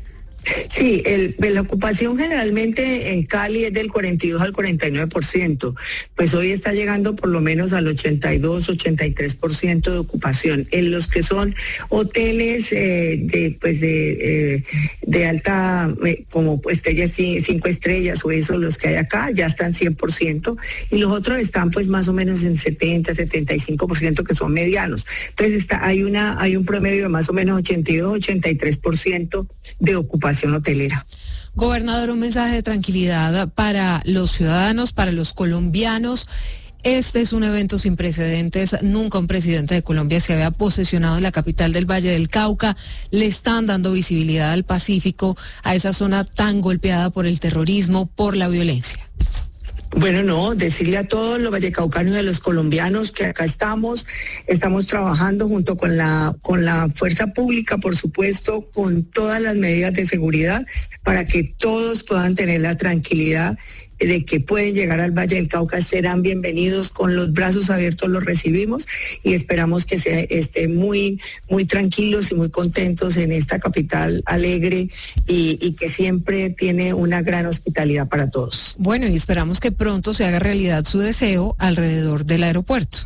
S3: Sí, el, la ocupación generalmente en Cali es del cuarenta y dos al cuarenta y nueve por ciento, pues hoy está llegando por lo menos al ochenta y dos, ochenta y tres por ciento de ocupación. En los que son hoteles eh, de pues de, eh, de alta, eh, como pues estrellas, cinco estrellas o eso, los que hay acá, ya están cien por ciento, y los otros están pues más o menos en setenta, setenta y cinco por ciento que son medianos. Entonces está, hay, una, hay un promedio de más o menos ochenta y dos, ochenta y tres por ciento de ocupación hotelera.
S19: Gobernador, un mensaje de tranquilidad para los ciudadanos, para los colombianos. Este es un evento sin precedentes. Nunca un presidente de Colombia se había posesionado en la capital del Valle del Cauca. Le están dando visibilidad al Pacífico, a esa zona tan golpeada por el terrorismo, por la violencia.
S3: Bueno, no, decirle a todos los vallecaucanos y a los colombianos que acá estamos, estamos trabajando junto con la con la fuerza pública, por supuesto, con todas las medidas de seguridad para que todos puedan tener la tranquilidad de que pueden llegar al Valle del Cauca. Serán bienvenidos, con los brazos abiertos los recibimos y esperamos que se estén muy muy tranquilos y muy contentos en esta capital alegre y, y que siempre tiene una gran hospitalidad para todos.
S19: Bueno, y esperamos que pronto se haga realidad su deseo alrededor del aeropuerto.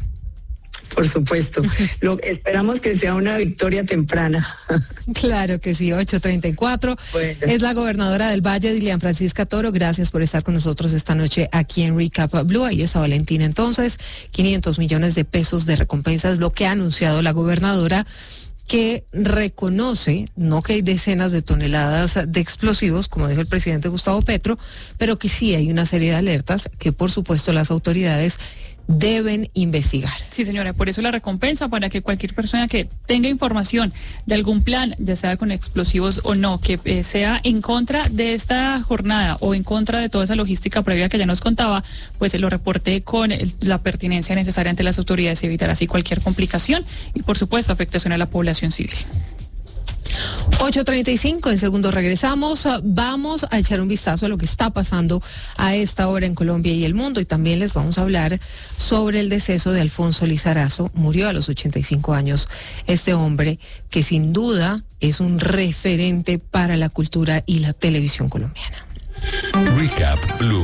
S3: Por supuesto. Lo, esperamos que sea una victoria temprana.
S19: Claro que sí, ocho treinta y cuatro. Bueno. Es la gobernadora del Valle, Dilian Francisca Toro. Gracias por estar con nosotros esta noche aquí en Recap Blue. Ahí está Valentina. Entonces, quinientos millones de pesos de recompensa es lo que ha anunciado la gobernadora, que reconoce, no que hay decenas de toneladas de explosivos, como dijo el presidente Gustavo Petro, pero que sí hay una serie de alertas que, por supuesto, las autoridades deben investigar.
S14: Sí, señora, por eso la recompensa, para que cualquier persona que tenga información de algún plan, ya sea con explosivos o no, que eh, sea en contra de esta jornada o en contra de toda esa logística previa que ya nos contaba, pues se lo reporte con el, la pertinencia necesaria ante las autoridades y evitar así cualquier complicación y, por supuesto, afectación a la población civil.
S19: ocho treinta y cinco, en segundos regresamos. Vamos a echar un vistazo a lo que está pasando a esta hora en Colombia y el mundo, y también les vamos a hablar sobre el deceso de Alfonso Lizarazo. Murió a los ochenta y cinco años este hombre que sin duda es un referente para la cultura y la televisión colombiana.
S6: Recap Blue.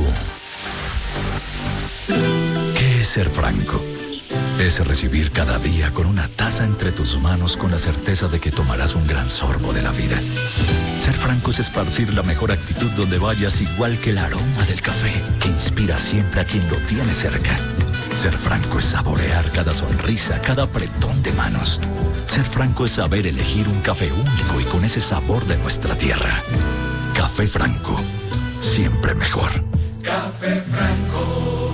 S6: ¿Qué es ser franco? Es recibir cada día con una taza entre tus manos con la certeza de que tomarás un gran sorbo de la vida. Ser franco es esparcir la mejor actitud donde vayas, igual que el aroma del café que inspira siempre a quien lo tiene cerca. Ser franco es saborear cada sonrisa, cada apretón de manos. Ser franco es saber elegir un café único y con ese sabor de nuestra tierra. Café Franco, siempre mejor.
S9: Café Franco.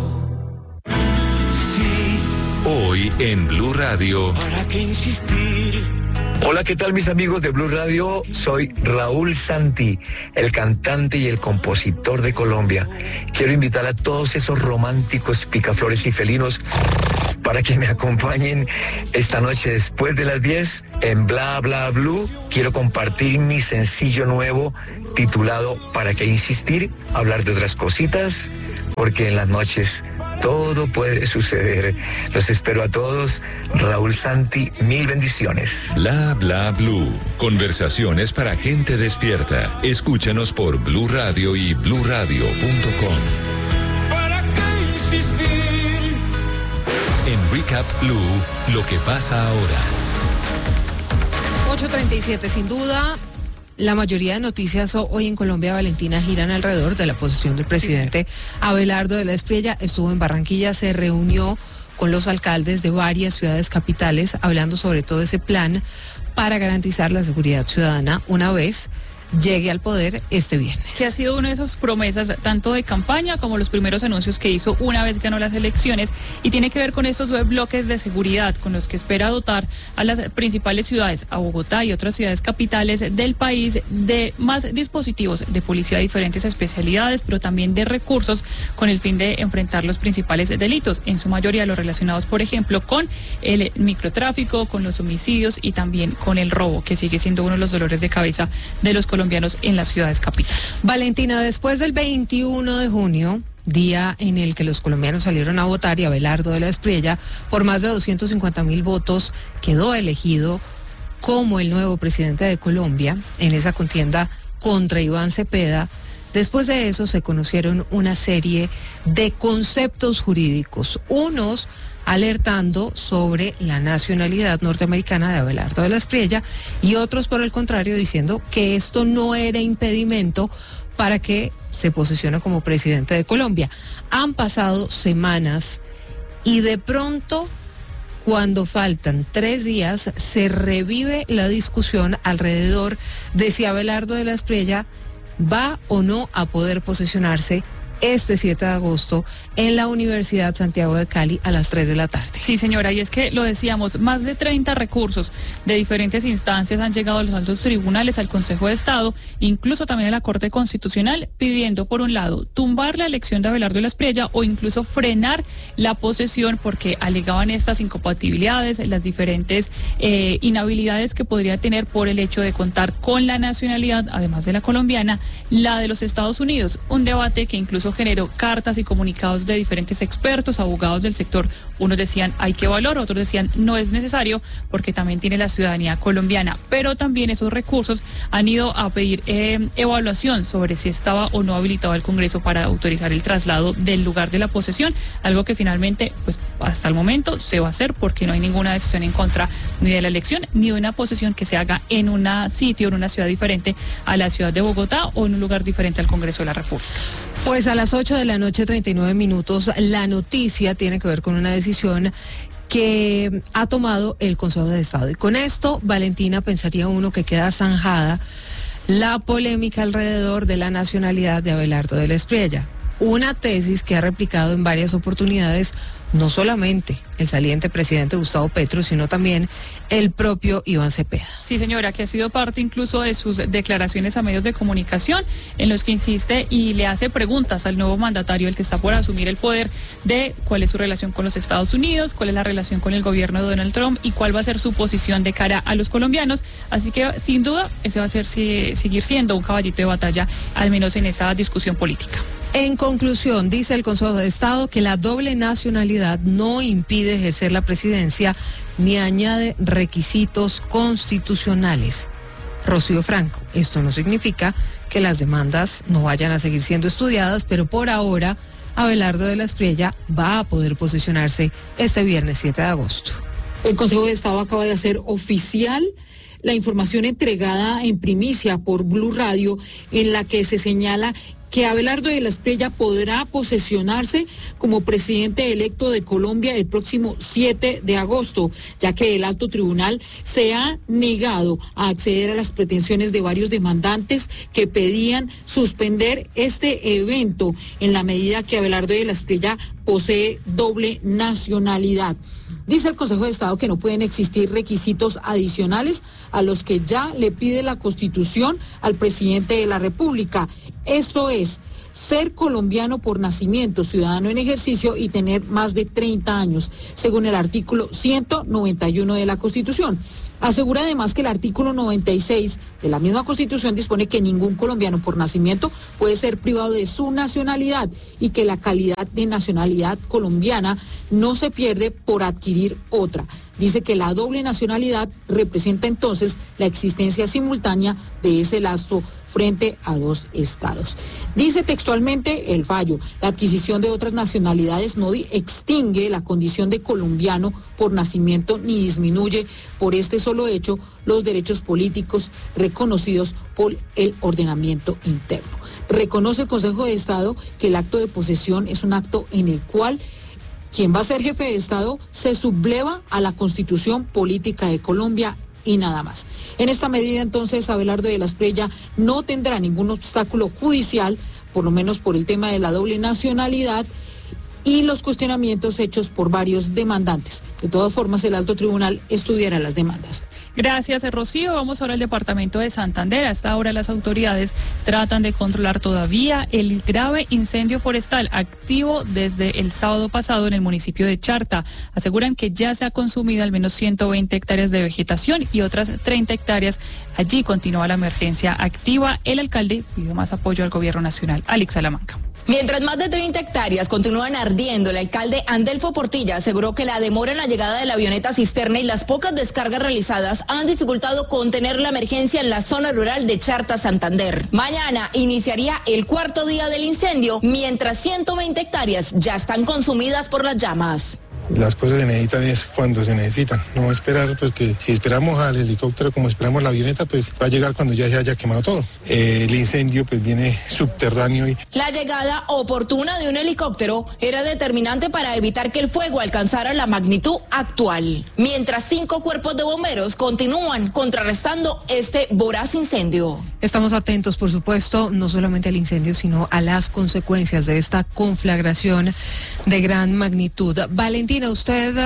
S6: Hoy en Blue Radio.
S10: ¿Para qué insistir? Hola, ¿qué tal mis amigos de Blue Radio? Soy Raúl Santi, el cantante y el compositor de Colombia. Quiero invitar a todos esos románticos picaflores y felinos para que me acompañen esta noche después de las diez en Bla Bla Blue. Quiero compartir mi sencillo nuevo titulado ¿Para qué insistir? Hablar de otras cositas, porque en las noches todo puede suceder. Los espero a todos. Raúl Santi, mil bendiciones.
S6: Bla Bla Blue. Conversaciones para gente despierta. Escúchanos por Blue Radio y blue radio punto com.
S9: ¿Para qué insistir?
S6: En Recap Blue, lo que pasa ahora.
S19: ocho treinta y siete, sin duda. La mayoría de noticias hoy en Colombia, Valentina, giran alrededor de la posesión del presidente Abelardo de la Espriella. Estuvo en Barranquilla, se reunió con los alcaldes de varias ciudades capitales, hablando sobre todo ese plan para garantizar la seguridad ciudadana una vez llegue al poder este viernes.
S14: Que ha sido una de esas promesas tanto de campaña como los primeros anuncios que hizo una vez ganó las elecciones, y tiene que ver con estos bloques de seguridad con los que espera dotar a las principales ciudades, a Bogotá y otras ciudades capitales del país, de más dispositivos de policía de diferentes especialidades, pero también de recursos con el fin de enfrentar los principales delitos, en su mayoría los relacionados, por ejemplo, con el microtráfico, con los homicidios y también con el robo, que sigue siendo uno de los dolores de cabeza de los colombianos en las ciudades capitales.
S19: Valentina, después del veintiuno de junio, día en el que los colombianos salieron a votar y Abelardo de la Espriella, por más de doscientos cincuenta mil votos, quedó elegido como el nuevo presidente de Colombia en esa contienda contra Iván Cepeda. Después de eso se conocieron una serie de conceptos jurídicos, unos alertando sobre la nacionalidad norteamericana de Abelardo de la Espriella y otros, por el contrario, diciendo que esto no era impedimento para que se posicione como presidente de Colombia. Han pasado semanas y de pronto, cuando faltan tres días, se revive la discusión alrededor de si Abelardo de la Espriella va o no a poder posesionarse este siete de agosto en la Universidad Santiago de Cali a las tres de la tarde.
S14: Sí, señora, y es que lo decíamos, más de treinta recursos de diferentes instancias han llegado a los altos tribunales, al Consejo de Estado, incluso también a la Corte Constitucional, pidiendo, por un lado, tumbar la elección de Abelardo de la Espriella o incluso frenar la posesión, porque alegaban estas incompatibilidades, las diferentes eh, inhabilidades que podría tener por el hecho de contar con la nacionalidad, además de la colombiana, la de los Estados Unidos. Un debate que incluso generó cartas y comunicados de diferentes expertos, abogados del sector. Unos decían hay que evaluar, otros decían no es necesario porque también tiene la ciudadanía colombiana. Pero también esos recursos han ido a pedir eh, evaluación sobre si estaba o no habilitado el Congreso para autorizar el traslado del lugar de la posesión, algo que finalmente, pues hasta el momento se va a hacer porque no hay ninguna decisión en contra ni de la elección ni de una posesión que se haga en un sitio, en una ciudad diferente a la ciudad de Bogotá o en un lugar diferente al Congreso de la República.
S19: Pues a las ocho de la noche, treinta y nueve minutos, la noticia tiene que ver con una decisión que ha tomado el Consejo de Estado. Y con esto, Valentina, pensaría uno que queda zanjada la polémica alrededor de la nacionalidad de Abelardo de la Espriella. una tesis que ha replicado en varias oportunidades no solamente el saliente presidente Gustavo Petro, sino también el propio Iván Cepeda.
S14: Sí, señora, que ha sido parte incluso de sus declaraciones a medios de comunicación, en los que insiste y le hace preguntas al nuevo mandatario, el que está por asumir el poder, de cuál es su relación con los Estados Unidos, cuál es la relación con el gobierno de Donald Trump y cuál va a ser su posición de cara a los colombianos. Así que, sin duda, ese va a ser si, seguir siendo un caballito de batalla, al menos en esa discusión política.
S19: En conclusión, dice el Consejo de Estado que la doble nacionalidad no impide ejercer la presidencia ni añade requisitos constitucionales. Rocío Franco, esto no significa que las demandas no vayan a seguir siendo estudiadas, pero por ahora Abelardo de la Espriella va a poder posicionarse este viernes siete de agosto.
S8: El Consejo de Estado acaba de hacer oficial la información entregada en primicia por Blue Radio, en la que se señala que Abelardo de la Espriella podrá posesionarse como presidente electo de Colombia el próximo siete de agosto, ya que el alto tribunal se ha negado a acceder a las pretensiones de varios demandantes que pedían suspender este evento en la medida que Abelardo de la Espriella posee doble nacionalidad. Dice el Consejo de Estado que no pueden existir requisitos adicionales a los que ya le pide la Constitución al presidente de la República. Esto es, ser colombiano por nacimiento, ciudadano en ejercicio y tener más de treinta años, según el artículo ciento noventa y uno de la Constitución. Asegura además que el artículo noventa y seis de la misma Constitución dispone que ningún colombiano por nacimiento puede ser privado de su nacionalidad y que la calidad de nacionalidad colombiana no se pierde por adquirir otra. Dice que la doble nacionalidad representa entonces la existencia simultánea de ese lazo frente a dos estados. Dice textualmente el fallo, la adquisición de otras nacionalidades no extingue la condición de colombiano por nacimiento ni disminuye por este solo hecho los derechos políticos reconocidos por el ordenamiento interno. Reconoce el Consejo de Estado que el acto de posesión es un acto en el cual quien va a ser jefe de Estado se subleva a la Constitución Política de Colombia y nada más. En esta medida, entonces, Abelardo de la Espriella no tendrá ningún obstáculo judicial, por lo menos por el tema de la doble nacionalidad y los cuestionamientos hechos por varios demandantes. De todas formas, el alto tribunal estudiará las demandas.
S14: Gracias, Rocío. Vamos ahora al departamento de Santander. Hasta ahora las autoridades tratan de controlar todavía el grave incendio forestal activo desde el sábado pasado en el municipio de Charta. Aseguran que ya se ha consumido al menos ciento veinte hectáreas de vegetación y otras treinta hectáreas. Allí continúa la emergencia activa. El alcalde pide más apoyo al gobierno nacional. Alex Salamanca.
S22: Mientras más de treinta hectáreas continúan ardiendo, el alcalde Andelfo Portilla aseguró que la demora en la llegada de la avioneta cisterna y las pocas descargas realizadas han dificultado contener la emergencia en la zona rural de Charta, Santander. Mañana iniciaría el cuarto día del incendio, mientras ciento veinte hectáreas ya están consumidas por las llamas.
S23: Las cosas se necesitan es cuando se necesitan, no esperar, porque si esperamos al helicóptero como esperamos la avioneta, pues va a llegar cuando ya se haya quemado todo. Eh, el incendio pues viene subterráneo. Y...
S22: La llegada oportuna de un helicóptero era determinante para evitar que el fuego alcanzara la magnitud actual, mientras cinco cuerpos de bomberos continúan contrarrestando este voraz incendio.
S19: Estamos atentos, por supuesto, no solamente al incendio, sino a las consecuencias de esta conflagración de gran magnitud. Valentín, ¿usted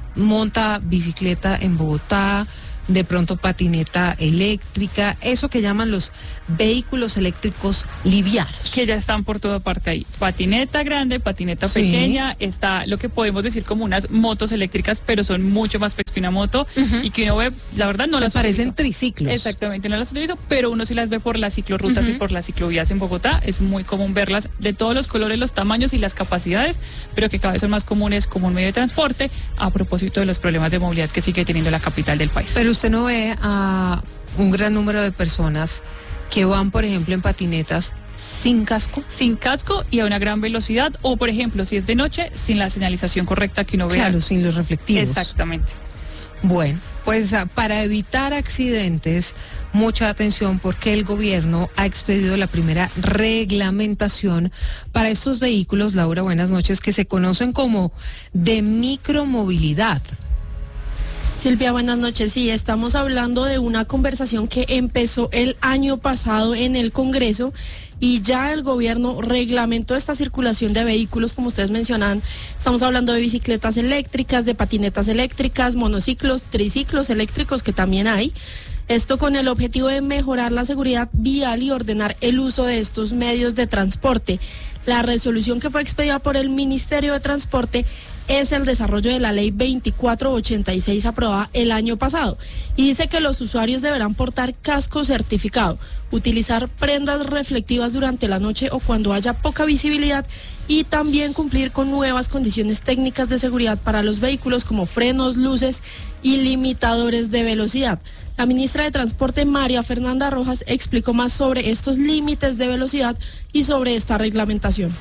S19: monta bicicleta en Bogotá, de pronto patineta eléctrica, eso que llaman los vehículos eléctricos livianos?
S14: Que ya están por toda parte ahí. Patineta grande, patineta sí. pequeña, está lo que podemos decir como unas motos eléctricas, pero son mucho más pequeñas que una moto, uh-huh. y que uno ve, la verdad no
S19: pues
S14: las
S19: parecen
S14: utilizo.
S19: Triciclos.
S14: Exactamente, no las utilizo, pero uno sí las ve por las ciclorrutas uh-huh. y por las ciclovías en Bogotá. Es muy común verlas de todos los colores, los tamaños y las capacidades, pero que cada vez son más comunes como un medio de transporte, a propósito de los problemas de movilidad que sigue teniendo la capital del país.
S19: Pero usted no ve a un gran número de personas que van, por ejemplo, en patinetas sin casco.
S14: Sin casco y a una gran velocidad, o por ejemplo, si es de noche, sin la señalización correcta que uno vea.
S19: Claro, sin los reflectivos.
S14: Exactamente.
S19: Bueno, pues para evitar accidentes, mucha atención porque el gobierno ha expedido la primera reglamentación para estos vehículos, Laura, buenas noches, que se conocen como de micromovilidad.
S11: Silvia, buenas noches. Sí, estamos hablando de una conversación que empezó el año pasado en el Congreso y ya el gobierno reglamentó esta circulación de vehículos, como ustedes mencionan. Estamos hablando de bicicletas eléctricas, de patinetas eléctricas, monociclos, triciclos eléctricos que también hay. Esto con el objetivo de mejorar la seguridad vial y ordenar el uso de estos medios de transporte. La resolución que fue expedida por el Ministerio de Transporte es el desarrollo de la ley veinticuatro ochenta y seis aprobada el año pasado y dice que los usuarios deberán portar casco certificado, utilizar prendas reflectivas durante la noche o cuando haya poca visibilidad y también cumplir con nuevas condiciones técnicas de seguridad para los vehículos como frenos, luces y limitadores de velocidad. La ministra de Transporte, María Fernanda Rojas, explicó más sobre estos límites de velocidad y sobre esta reglamentación.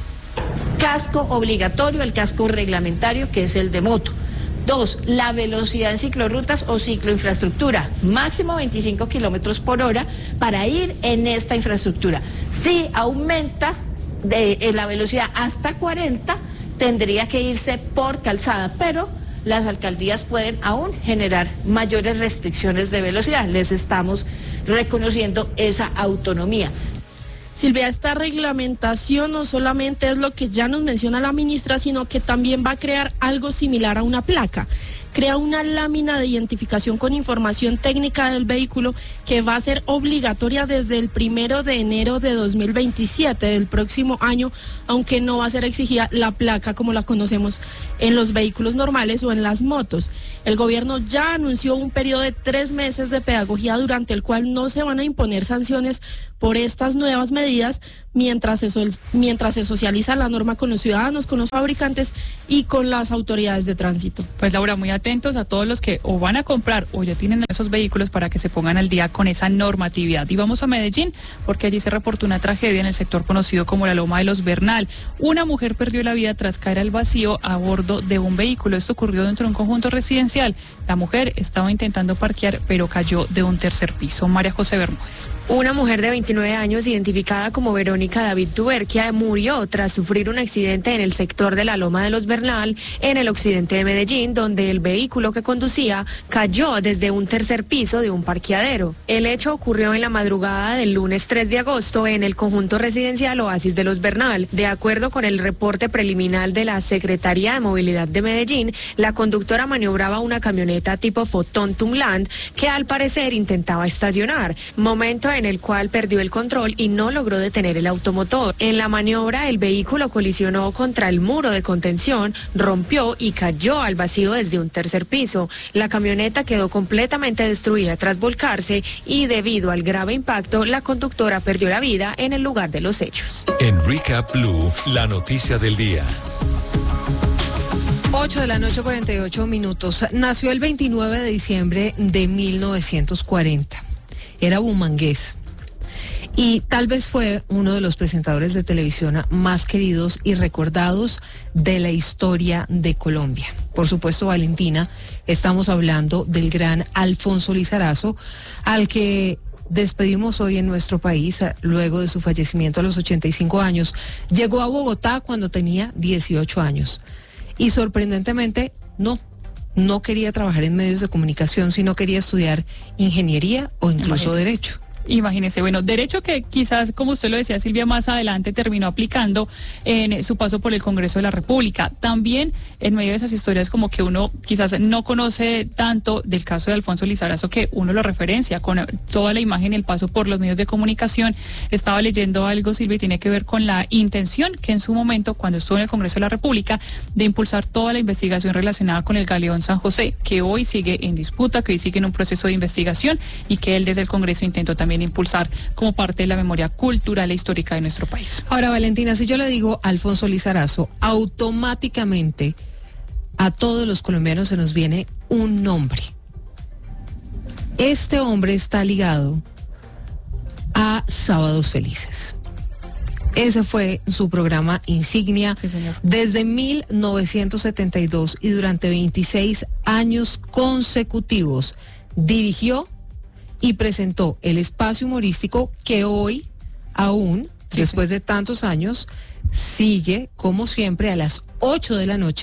S13: Casco obligatorio, el casco reglamentario, que es el de moto. Dos, la velocidad en ciclorrutas o cicloinfraestructura, máximo veinticinco kilómetros por hora para ir en esta infraestructura. Si aumenta de, de la velocidad hasta cuarenta, tendría que irse por calzada, pero las alcaldías pueden aún generar mayores restricciones de velocidad. Les estamos reconociendo esa autonomía.
S11: Silvia, esta reglamentación no solamente es lo que ya nos menciona la ministra, sino que también va a crear algo similar a una placa. Crea una lámina de identificación con información técnica del vehículo que va a ser obligatoria desde el primero de enero de dos mil veintisiete del próximo año, aunque no va a ser exigida la placa como la conocemos en los vehículos normales o en las motos. El gobierno ya anunció un periodo de tres meses de pedagogía durante el cual no se van a imponer sanciones por estas nuevas medidas mientras se, sol, mientras se socializa la norma con los ciudadanos, con los fabricantes y con las autoridades de tránsito.
S14: Pues Laura, muy atentos a todos los que o van a comprar o ya tienen esos vehículos para que se pongan al día con esa normatividad. Y vamos a Medellín porque allí se reportó una tragedia en el sector conocido como la Loma de los Bernal. Una mujer perdió la vida tras caer al vacío a bordo de un vehículo. Esto ocurrió dentro de un conjunto residencial. La mujer estaba intentando parquear pero cayó de un tercer piso. María José Bermúdez.
S15: Una mujer de veintinueve años identificada como Verónica David Tuberquia murió tras sufrir un accidente en el sector de la Loma de los Bernal en el occidente de Medellín, donde el vehículo que conducía cayó desde un tercer piso de un parqueadero. El hecho ocurrió en la madrugada del lunes tres de agosto en el conjunto residencial Oasis de los Bernal. De acuerdo con el reporte preliminar de la Secretaría de Movilidad de Medellín, la conductora maniobraba una camioneta tipo Fotón Tumland que al parecer intentaba estacionar, momento en el cual perdió el control y no logró detener el automotor. En la maniobra, el vehículo colisionó contra el muro de contención, rompió y cayó al vacío desde un tercer piso. La camioneta quedó completamente destruida tras volcarse y debido al grave impacto, la conductora perdió la vida en el lugar de los hechos.
S6: En Recap Blue, la noticia del día.
S19: ocho de la noche, cuarenta y ocho minutos. Nació el veintinueve de diciembre de mil novecientos cuarenta. Era bumangués. Y tal vez fue uno de los presentadores de televisión más queridos y recordados de la historia de Colombia. Por supuesto, Valentina, estamos hablando del gran Alfonso Lizarazo, al que despedimos hoy en nuestro país luego de su fallecimiento a los ochenta y cinco años. Llegó a Bogotá cuando tenía dieciocho años y sorprendentemente no. No quería trabajar en medios de comunicación, sino quería estudiar ingeniería o incluso Imagínese. derecho.
S14: Imagínese, bueno, derecho que quizás, como usted lo decía, Silvia, más adelante terminó aplicando en su paso por el Congreso de la República. También en medio de esas historias como que uno quizás no conoce tanto del caso de Alfonso Lizarazo, que uno lo referencia con toda la imagen y el paso por los medios de comunicación. Estaba leyendo algo, Silvia, y tiene que ver con la intención que en su momento, cuando estuvo en el Congreso de la República, de impulsar toda la investigación relacionada con el Galeón San José, que hoy sigue en disputa, que hoy sigue en un proceso de investigación y que él desde el Congreso intentó también impulsar como parte de la memoria cultural e histórica de nuestro país.
S19: Ahora, Valentina, si yo le digo Alfonso Lizarazo, automáticamente a todos los colombianos se nos viene un nombre. Este hombre está ligado a Sábados Felices. Ese fue su programa insignia sí, desde mil novecientos setenta y dos y durante veintiséis años consecutivos dirigió y presentó el espacio humorístico que hoy, aún, sí, después sí. de tantos años, sigue, como siempre, a las ocho de la noche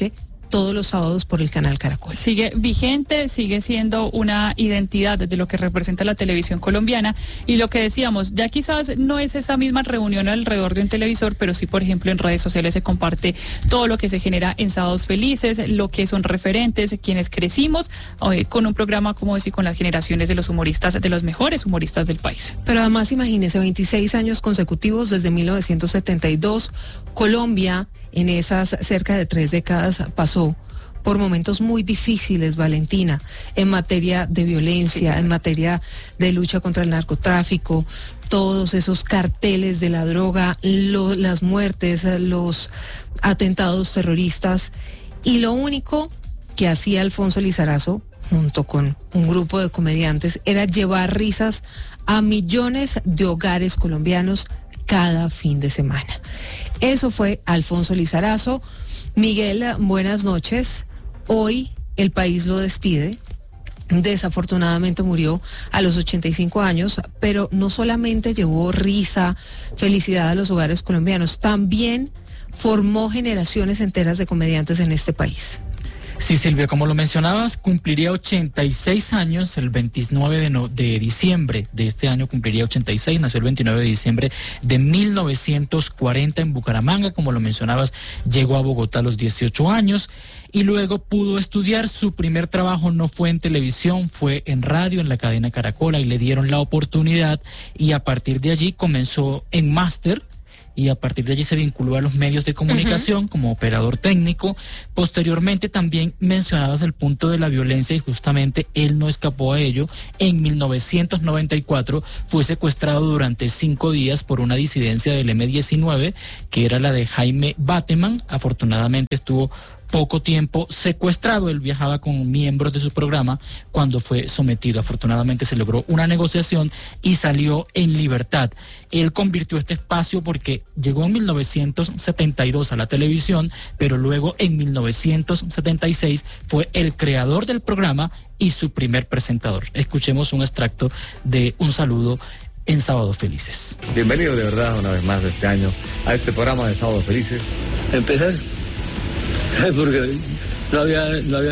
S19: todos los sábados por el canal Caracol.
S14: Sigue vigente, sigue siendo una identidad de lo que representa la televisión colombiana, y lo que decíamos, ya quizás no es esa misma reunión alrededor de un televisor, pero sí, por ejemplo, en redes sociales se comparte todo lo que se genera en Sábados Felices, lo que son referentes, quienes crecimos eh, con un programa, como decir, con las generaciones de los humoristas, de los mejores humoristas del país.
S19: Pero además, imagínese, veintiséis años consecutivos desde mil novecientos setenta y dos, Colombia en esas cerca de tres décadas pasó por momentos muy difíciles, Valentina, en materia de violencia, sí, en materia de lucha contra el narcotráfico, todos esos carteles de la droga, lo, las muertes, los atentados terroristas, y lo único que hacía Alfonso Lizarazo, junto con un grupo de comediantes, era llevar risas a millones de hogares colombianos cada fin de semana. Eso fue Alfonso Lizarazo. Miguel, buenas noches. Hoy el país lo despide. Desafortunadamente murió a los ochenta y cinco años, pero no solamente llevó risa, felicidad a los hogares colombianos, también formó generaciones enteras de comediantes en este país.
S2: Sí, Silvia, como lo mencionabas, cumpliría ochenta y seis años el veintinueve de, no, de diciembre de este año, cumpliría ochenta y seis, nació el veintinueve de diciembre de mil novecientos cuarenta en Bucaramanga, como lo mencionabas, llegó a Bogotá a los dieciocho años y luego pudo estudiar. Su primer trabajo no fue en televisión, fue en radio, en la cadena Caracol, y le dieron la oportunidad, y a partir de allí comenzó en máster, y a partir de allí se vinculó a los medios de comunicación uh-huh. como operador técnico. Posteriormente también mencionabas el punto de la violencia, y justamente él no escapó a ello. En mil novecientos noventa y cuatro fue secuestrado durante cinco días por una disidencia del eme diecinueve, que era la de Jaime Bateman. Afortunadamente estuvo poco tiempo secuestrado. Él viajaba con miembros de su programa cuando fue sometido. Afortunadamente se logró una negociación y salió en libertad. Él convirtió este espacio, porque llegó en mil novecientos setenta y dos a la televisión, pero luego en mil novecientos setenta y seis fue el creador del programa y su primer presentador. Escuchemos un extracto de un saludo en Sábados Felices.
S16: Bienvenido de verdad una vez más de este año a este programa de Sábados Felices.
S17: Empezar porque no había, no había